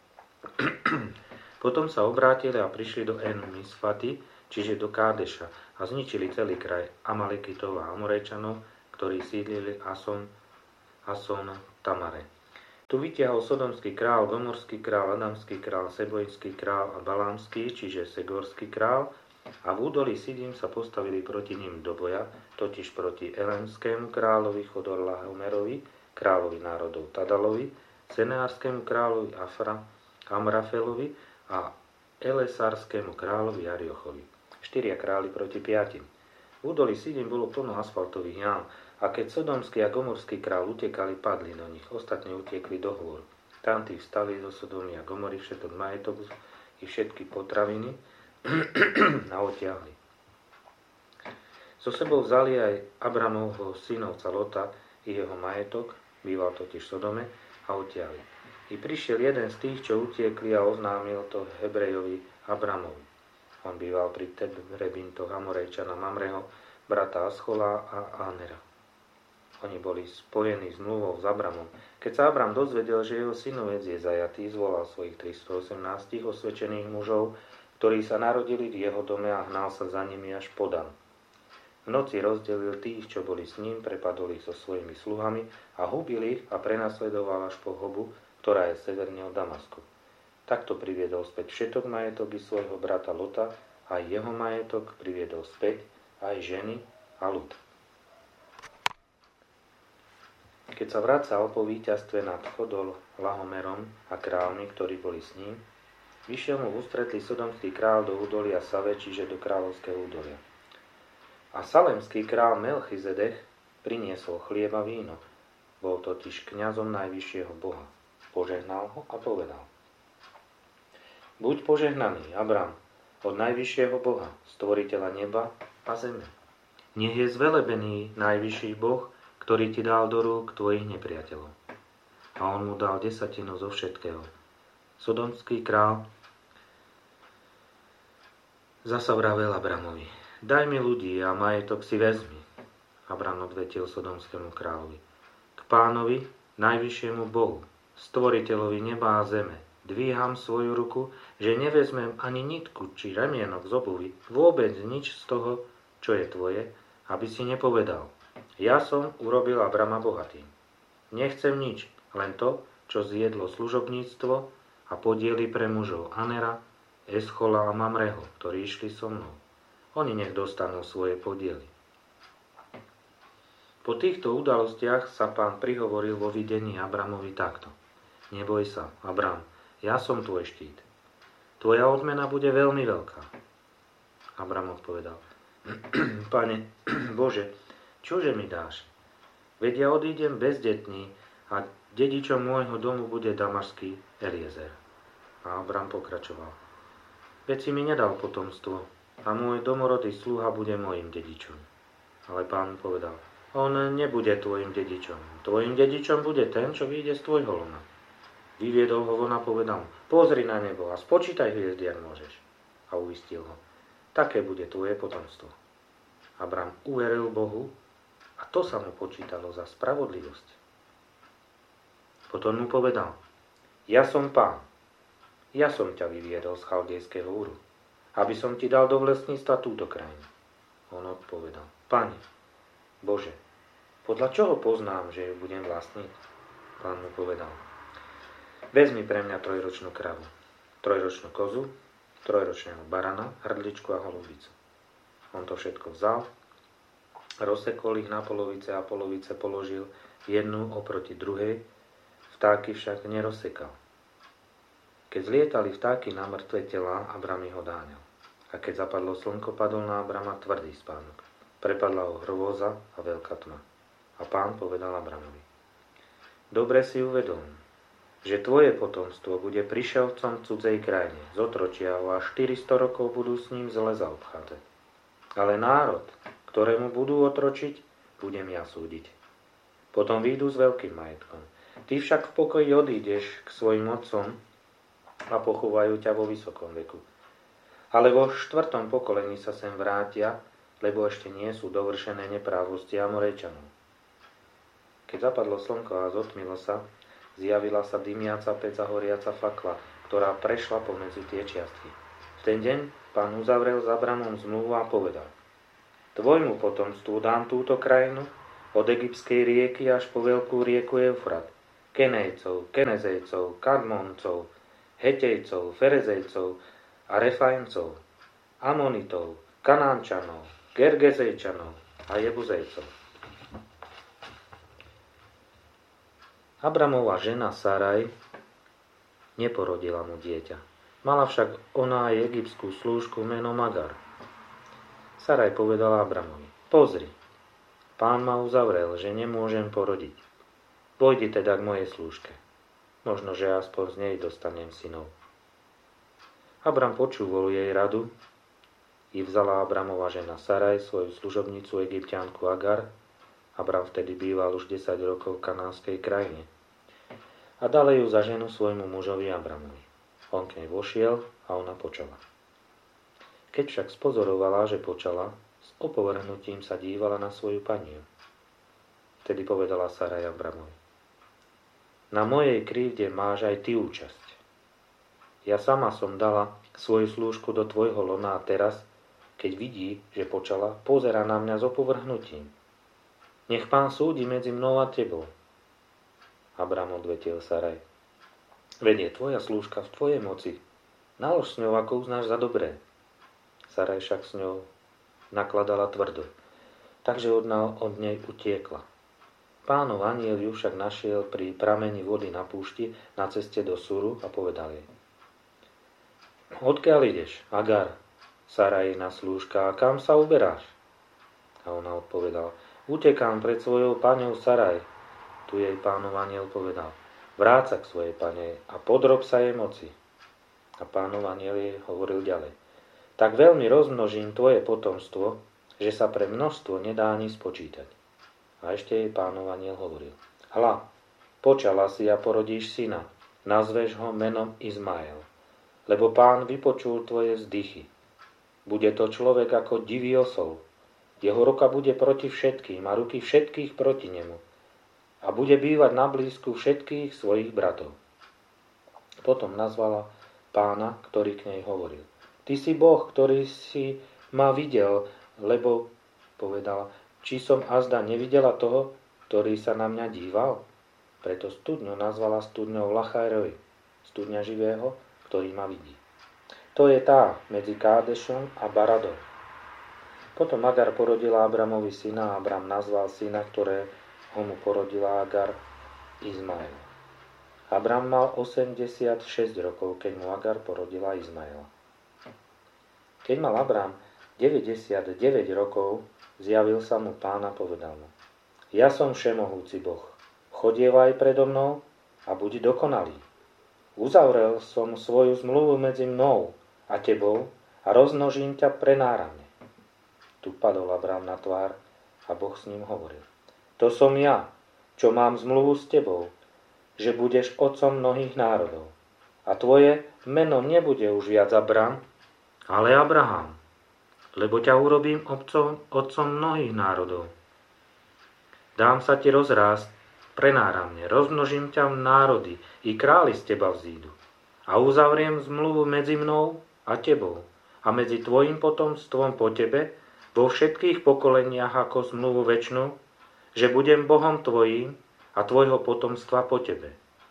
[SPEAKER 1] Potom sa obrátili a prišli do En Misfati, čiže do Kádeša, a zničili celý kraj Amalekitov a Amorejčanov, ktorí sídlili Ason, Ason Tamare. Tu vytiahol sodomský král, gomorský král, adamský král, sebojský král a balámský, čiže segorský král, a v údolí Sidim sa postavili proti ním do boja, totiž proti Elémskému kráľovi Chodorlahomerovi, kráľovi národov Tadalovi, Seneárskému kráľovi Afra, Amrafelovi a Elesárskému kráľovi Ariochovi. Štyria králi proti piatim. V údolí Sidim bolo plno asfaltových jám, a keď sodomský a gomorský kráľ utekali, padli do nich. Ostatní utiekli do hôr. Tam tí vstali zo Sodomy a Gomory všetok majetok i všetky potraviny a odtiahli. So sebou vzali aj Abramovho synovca Lota i jeho majetok, býval totiž v Sodome, a odtiahli. I prišiel jeden z tých, čo utiekli, a oznámil to Hebrejovi Abramovi. On býval pri Tebrebintoch Amorejčana Mamreho, brata Aschola a Anera. Oni boli spojení s mluvou s Abramom. Keď sa Abram dozvedel, že jeho synovec je zajatý, zvolal svojich tristoosemnásť osvedčených mužov, ktorí sa narodili v jeho dome, a hnal sa za nimi až po Dan. V noci rozdelil tých, čo boli s ním, prepadol ich so svojimi sluhami a hubil ich a prenasledoval až po Hobu, ktorá je severne od Damasku. Takto priviedol späť všetok majetok i svojho brata Lota, a jeho majetok priviedol späť aj ženy a ľud. Keď sa vracal po víťazstve nad Chodol Lahomerom a kráľmi, ktorí boli s ním, vyšiel mu v ústretí sodomský král do údolia Save, čiže do kráľovského údolia. A salemský král Melchizedech priniesol chlieb a víno. Bol totiž kňazom najvyššieho Boha. Požehnal ho a povedal: Buď požehnaný, Abram, od najvyššieho Boha, stvoriteľa neba a zeme. Nech je zvelebený najvyšší Boh, ktorý ti dal do rúk tvojich nepriateľov. A on mu dal desatinu zo všetkého. Sodomský král zasa vravel Abramovi: Daj mi ľudí a majetok si vezmi. Abram odvetil sodomskému kráľovi: K Pánovi, najvyššiemu Bohu, stvoriteľovi neba a zeme, dvíham svoju ruku, že nevezmem ani nitku či remienok z obuvy, vôbec nič z toho, čo je tvoje, aby si nepovedal: Ja som urobil Abrama bohatým. Nechcem nič, len to, čo zjedlo služobníctvo a podiely pre mužov Anera, Eschola a Mamreho, ktorí išli so mnou. Oni nech dostanú svoje podiely. Po týchto udalostiach sa Pán prihovoril vo videní Abramovi takto: Neboj sa, Abram, ja som tvoj štít. Tvoja odmena bude veľmi veľká. Abram odpovedal: Pane Bože, čože mi dáš? Veď ja odídem bezdetný a dedičom môjho domu bude damašský Eliezer. A Abram pokračoval: Veď si mi nedal potomstvo a môj domorodý sluha bude môjim dedičom. Ale Pán povedal: On nebude tvojim dedičom. Tvojim dedičom bude ten, čo vyjde z tvojho lona. Vyviedol ho von a povedal mu: Pozri na nebo a spočítaj hviezdy, ak môžeš. A uistil ho: Také bude tvoje potomstvo. Abram uveril Bohu, a to sa mu počítalo za spravodlivosť. Potom mu povedal: Ja som Pán. Ja som ťa vyviedol z chaldejského Úru, aby som ti dal do vlastníctva túto krajinu. On odpovedal: Pane Bože, podľa čoho poznám, že ju budem vlastniť? Pán mu povedal: Vezmi pre mňa trojročnú kravu, trojročnú kozu, trojročného barana, hrdličku a holubicu. On to všetko vzal, rozsekol ich na polovice a polovice položil jednu oproti druhej, vtáky však nerozsekal. Keď zlietali vtáky na mŕtve telá, Abram ich odáňal. A keď zapadlo slnko, padol na Abrama tvrdý spánok. Prepadla ho hrôza a veľká tma. A Pán povedal Abramovi: Dobre si uvedom, že tvoje potomstvo bude prišelcom v cudzej krajine, zotročia ho a štyristo rokov budú s ním zle zaobchádzať. Ale národ, ktorému budú otročiť, budem ja súdiť. Potom výjdu s veľkým majetkom. Ty však v pokoji odídeš k svojim otcom a pochovajú ťa vo vysokom veku. Ale vo štvrtom pokolení sa sem vrátia, lebo ešte nie sú dovršené neprávosti Amorejčanov. Keď zapadlo slnko a zotmilo sa, zjavila sa dymiaca peca horiaca fakla, ktorá prešla pomedzi tie čiastky. V ten deň Pán uzavrel s Abramom zmluvu a povedal: Tvojmu potomstvu dám túto krajinu od egyptskej rieky až po veľkú rieku Eufrat, Kenejcov, Kenezejcov, Kadmoncov, Hetejcov, Ferezejcov a Refajmcov, Amonitov, Kanánčanov, Gergezejčanov a Jebuzejcov. Abramova žena Saraj neporodila mu dieťa. Mala však ona aj egyptskú slúžku menom Agar. Saraj povedala Abramovi: Pozri, Pán ma uzavrel, že nemôžem porodiť. Pôjdi teda k mojej slúžke. Možno, že aspoň z nej dostanem synov. Abram počúval jej radu i vzala Abramova žena Saraj svoju služobnicu Egypťanku Agar. Abram vtedy býval už desať rokov v kanánskej krajine. A dala ju za ženu svojmu mužovi Abramovi. On k nej vošiel a ona počala. Keď však spozorovala, že počala, s opovrhnutím sa dívala na svoju paniu. Vtedy povedala Saraj Abramovi: Na mojej krivde máš aj ty účasť. Ja sama som dala svoju slúžku do tvojho lona a teraz, keď vidí, že počala, pozerá na mňa s opovrhnutím. Nech Pán súdi medzi mnou a tebou. Abram odvetil Saraj: Veď je tvoja slúžka v tvojej moci. Nalož s ňou, ako uznáš za dobré. Saraj však s ňou nakladala tvrdo, takže od, od nej utiekla. Pánov anjel ju však našiel pri prameni vody na púšti na ceste do Suru a povedal jej: Odkiaľ ideš, Agar, Sarajina slúžka, a kam sa uberáš? A ona odpovedala: Utekám pred svojou paňou Saraj. Tu jej Pánov anjel povedal: Vráť sa k svojej pane a podrob sa jej moci. A Pánov anjel jej hovoril ďalej: Tak veľmi rozmnožím tvoje potomstvo, že sa pre množstvo nedá ani spočítať. A ešte jej Pánov anjel hovoril: Hľa, počala si a porodíš syna, nazveš ho menom Izmael, lebo Pán vypočul tvoje vzdychy. Bude to človek ako divý osol. Jeho ruka bude proti všetkým a ruky všetkých proti nemu. A bude bývať na blízku všetkých svojich bratov. Potom nazvala Pána, ktorý k nej hovoril: Ty si Boh, ktorý si ma videl, lebo, povedala, či som azda nevidela toho, ktorý sa na mňa díval? Preto studňu nazvala studňou Lachajrovi, studňa živého, ktorý ma vidí. To je tá medzi Kádešom a Baradom. Potom Agar porodila Abramovi syna a Abram nazval syna, ktoré ho mu porodila Agar, Izmael. Abram mal osemdesiatšesť rokov, keď mu Agar porodila Izmaela. Keď mal Abram deväťdesiatdeväť rokov, zjavil sa mu Pán a povedal mu: Ja som všemohúci Boh, chodievaj predo mnou a buď dokonalý. Uzavrel som svoju zmluvu medzi mnou a tebou a rozmnožím ťa prenáramne. Tu padol Abram na tvár a Boh s ním hovoril: To som ja, čo mám zmluvu s tebou, že budeš otcom mnohých národov. A tvoje meno nebude už viac Abram, ale Abraham, lebo ťa urobím otcom, otcom mnohých národov. Dám sa ti rozrásť prenáramne, rozmnožím ťa v národy, i králi z teba vzídu. A uzavriem zmluvu medzi mnou a tebou a medzi tvojim potomstvom po tebe vo všetkých pokoleniach ako zmluvu večnú, že budem Bohom tvojím a tvojho potomstva po tebe.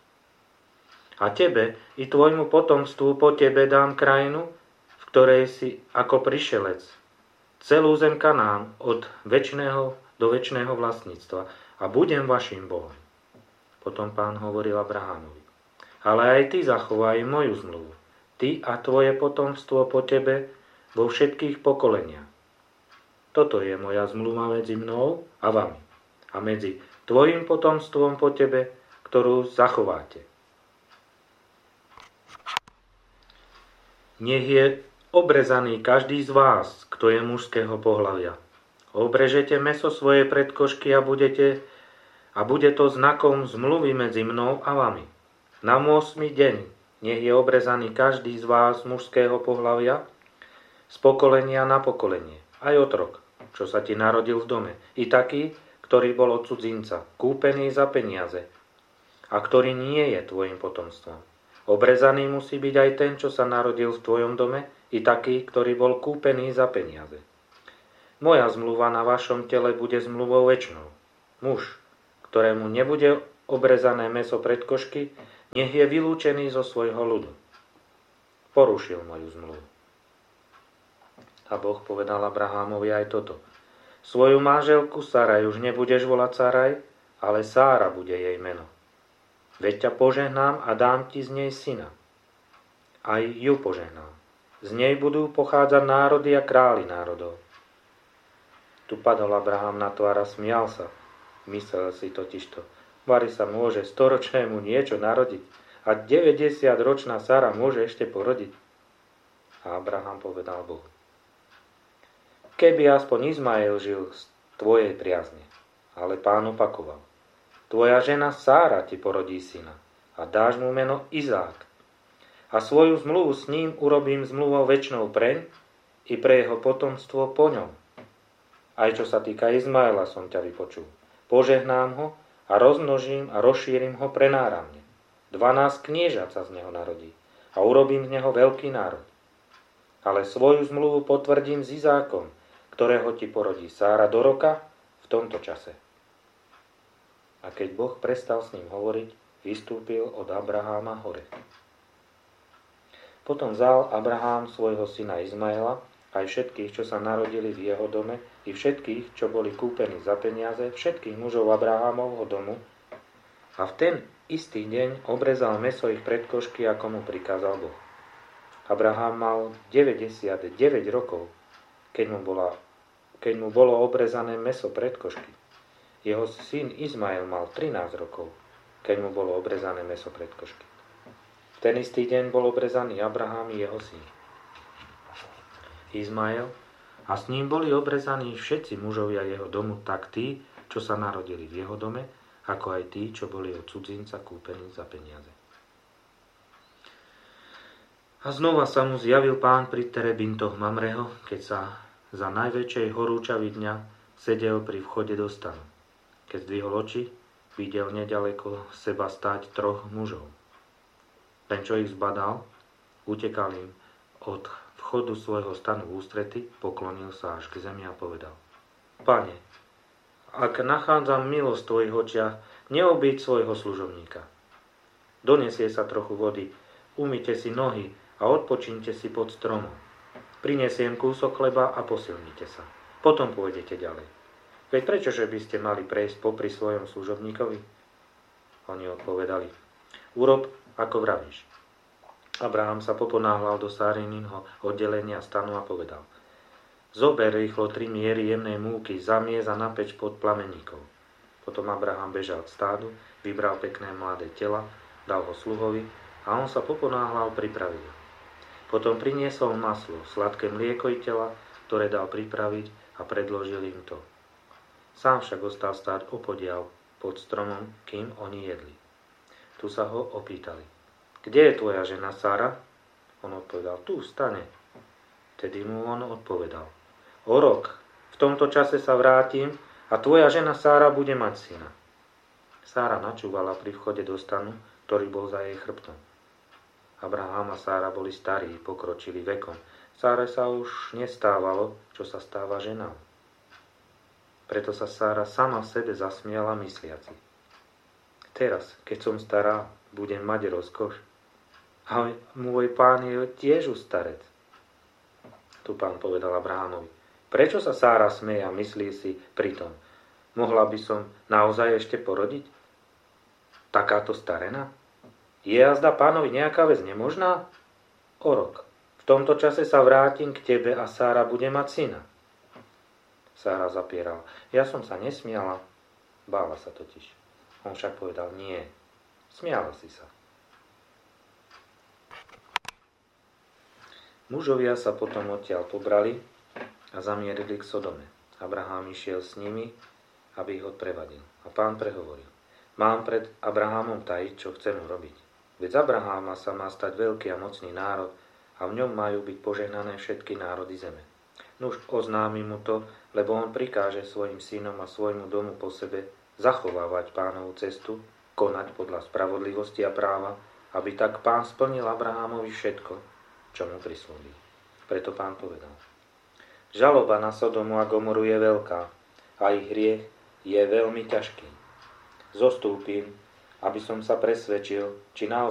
[SPEAKER 1] A tebe i tvojmu potomstvu po tebe dám krajinu, v ktorej si ako prišelec, celú zem Kanán od večného do večného vlastníctva a budem vašim Bohom. Potom Pán hovoril Abrahamovi: Ale aj ty zachovaj moju zmluvu, ty a tvoje potomstvo po tebe vo všetkých pokoleniach. Toto je moja zmluva medzi mnou a vami a medzi tvojim potomstvom po tebe, ktorú zachováte. Nech je obrezaný každý z vás, kto je mužského pohlavia. Obrežete mäso svoje predkošky a budete a bude to znakom zmluvy medzi mnou a vami. Na ôsmy deň nech je obrezaný každý z vás mužského pohlavia z pokolenia na pokolenie, aj otrok, čo sa ti narodil v dome, i taký, ktorý bol od cudzinca, kúpený za peniaze a ktorý nie je tvojim potomstvom. Obrezaný musí byť aj ten, čo sa narodil v tvojom dome, i taký, ktorý bol kúpený za peniaze. Moja zmluva na vašom tele bude zmluvou večnou. Muž, ktorému nebude obrezané mäso predkošky, nech je vylúčený zo svojho ľudu. Porušil moju zmluvu. A Boh povedal Abrahámovi aj toto. Svoju manželku Saraj už nebudeš volať Saraj, ale Sára bude jej meno. Veď ťa požehnám a dám ti z nej syna. Aj ju požehnám. Z nej budú pochádzať národy a králi národov. Tu padol Abraham na tvár a smial sa. Myslel si totižto, vari sa môže storočnému niečo narodiť a deväťdesiatročná Sara môže ešte porodiť. A Abraham povedal Bohu. Keby aspoň Izmael žil z tvojej priazne, ale Pán opakoval. Tvoja žena Sára ti porodí syna a dáš mu meno Izák. A svoju zmluvu s ním urobím zmluvou večnou preň i pre jeho potomstvo po ňom. Aj čo sa týka Izmaela som ťa vypočul. Požehnám ho a rozmnožím a rozšírim ho prenáramne. Dvanásť kniežat sa z neho narodí a urobím z neho veľký národ. Ale svoju zmluvu potvrdím s Izákom, ktorého ti porodí Sára do roka v tomto čase. A keď Boh prestal s ním hovoriť, vystúpil od Abraháma hore. Potom vzal Abrahám svojho syna Izmaela, aj všetkých, čo sa narodili v jeho dome, i všetkých, čo boli kúpení za peniaze, všetkých mužov Abrahámovho domu, a v ten istý deň obrezal mäso ich predkošky, ako mu prikázal Boh. Abrahám mal deväťdesiatdeväť rokov, keď mu, bola, keď mu bolo obrezané mäso predkošky. Jeho syn Izmael mal trinásť rokov, keď mu bolo obrezané mäso predkošky. V ten istý deň bol obrezaný Abrahám i jeho syn Izmael, a s ním boli obrezaní všetci mužovia jeho domu, tak tí, čo sa narodili v jeho dome, ako aj tí, čo boli od cudzinca kúpení za peniaze. A znova sa mu zjavil Pán pri terebintoch Mamreho, keď sa za najväčšej horúčavy dňa sedel pri vchode do stanu. Keď zdvihol oči, videl nedaleko seba stáť troch mužov. Ten, čo ich zbadal, utekal im od vchodu svojho stanu v ústrety, poklonil sa až k zemi a povedal: Pane, ak nachádzam milosť v tvojich očiach, neobíď svojho služobníka. Donesie sa trochu vody, umyte si nohy a odpočíňte si pod stromom. Prinesiem kúsok chleba a posilnite sa. Potom pôjdete ďalej. Veď prečože by ste mali prejsť popri svojom služobníkovi? Oni odpovedali: Urob, ako vravíš. Abraham sa poponáhľal do Sárininho oddelenia stanu a povedal: Zober rýchlo tri miery jemnej múky, zamiez a napeč pod plameníkov. Potom Abraham bežal k stádu, vybral pekné mladé tela, dal ho sluhovi a on sa poponáhľal pripraviť. Potom priniesol maslo, sladké mlieko i tela, ktoré dal pripraviť a predložil im to. Sám však ostal stáť opodiaľ pod stromom, kým oni jedli. Tu sa ho opýtali: Kde je tvoja žena Sára? On odpovedal: Tu, v stane. Tedy mu on odpovedal: O rok, v tomto čase sa vrátim a tvoja žena Sára bude mať syna. Sára načúvala pri vchode do stanu, ktorý bol za jej chrbtom. Abraham a Sára boli starí, pokročili vekom. Sáre sa už nestávalo, čo sa stáva ženám. Preto sa Sára sama sebe zasmiala, mysliaci: Teraz, keď som stará, budem mať rozkoš. A môj pán je tiež už starec. Tu Pán povedal Abrahamovi: Prečo sa Sára smeje a myslí si pritom: Mohla by som naozaj ešte porodiť? Takáto starena? Je azda Pánovi nejaká vec nemožná? O rok. V tomto čase sa vrátim k tebe a Sára bude mať syna. Sára zapierala: Ja som sa nesmiala. Bála sa totiž. On však povedal: Nie. Smiala si sa. Mužovia sa potom odtiaľ pobrali a zamierili k Sodome. Abraham išiel s nimi, aby ich odprevadil. A Pán prehovoril: Mám pred Abrahamom tajiť, čo chcem urobiť. Veď z Abraháma sa má stať veľký a mocný národ a v ňom majú byť požehnané všetky národy zeme. Nuž oznámi mu to, lebo on prikáže svojim synom a svojmu domu po sebe zachovávať Pánovu cestu, konať podľa spravodlivosti a práva, aby tak Pán splnil Abrahámovi všetko, čo mu prislúbil. Preto Pán povedal: Žaloba na Sodomu a Gomoru je veľká a ich hriech je veľmi ťažký. Zostúpim, aby som sa presvedčil, či naozaj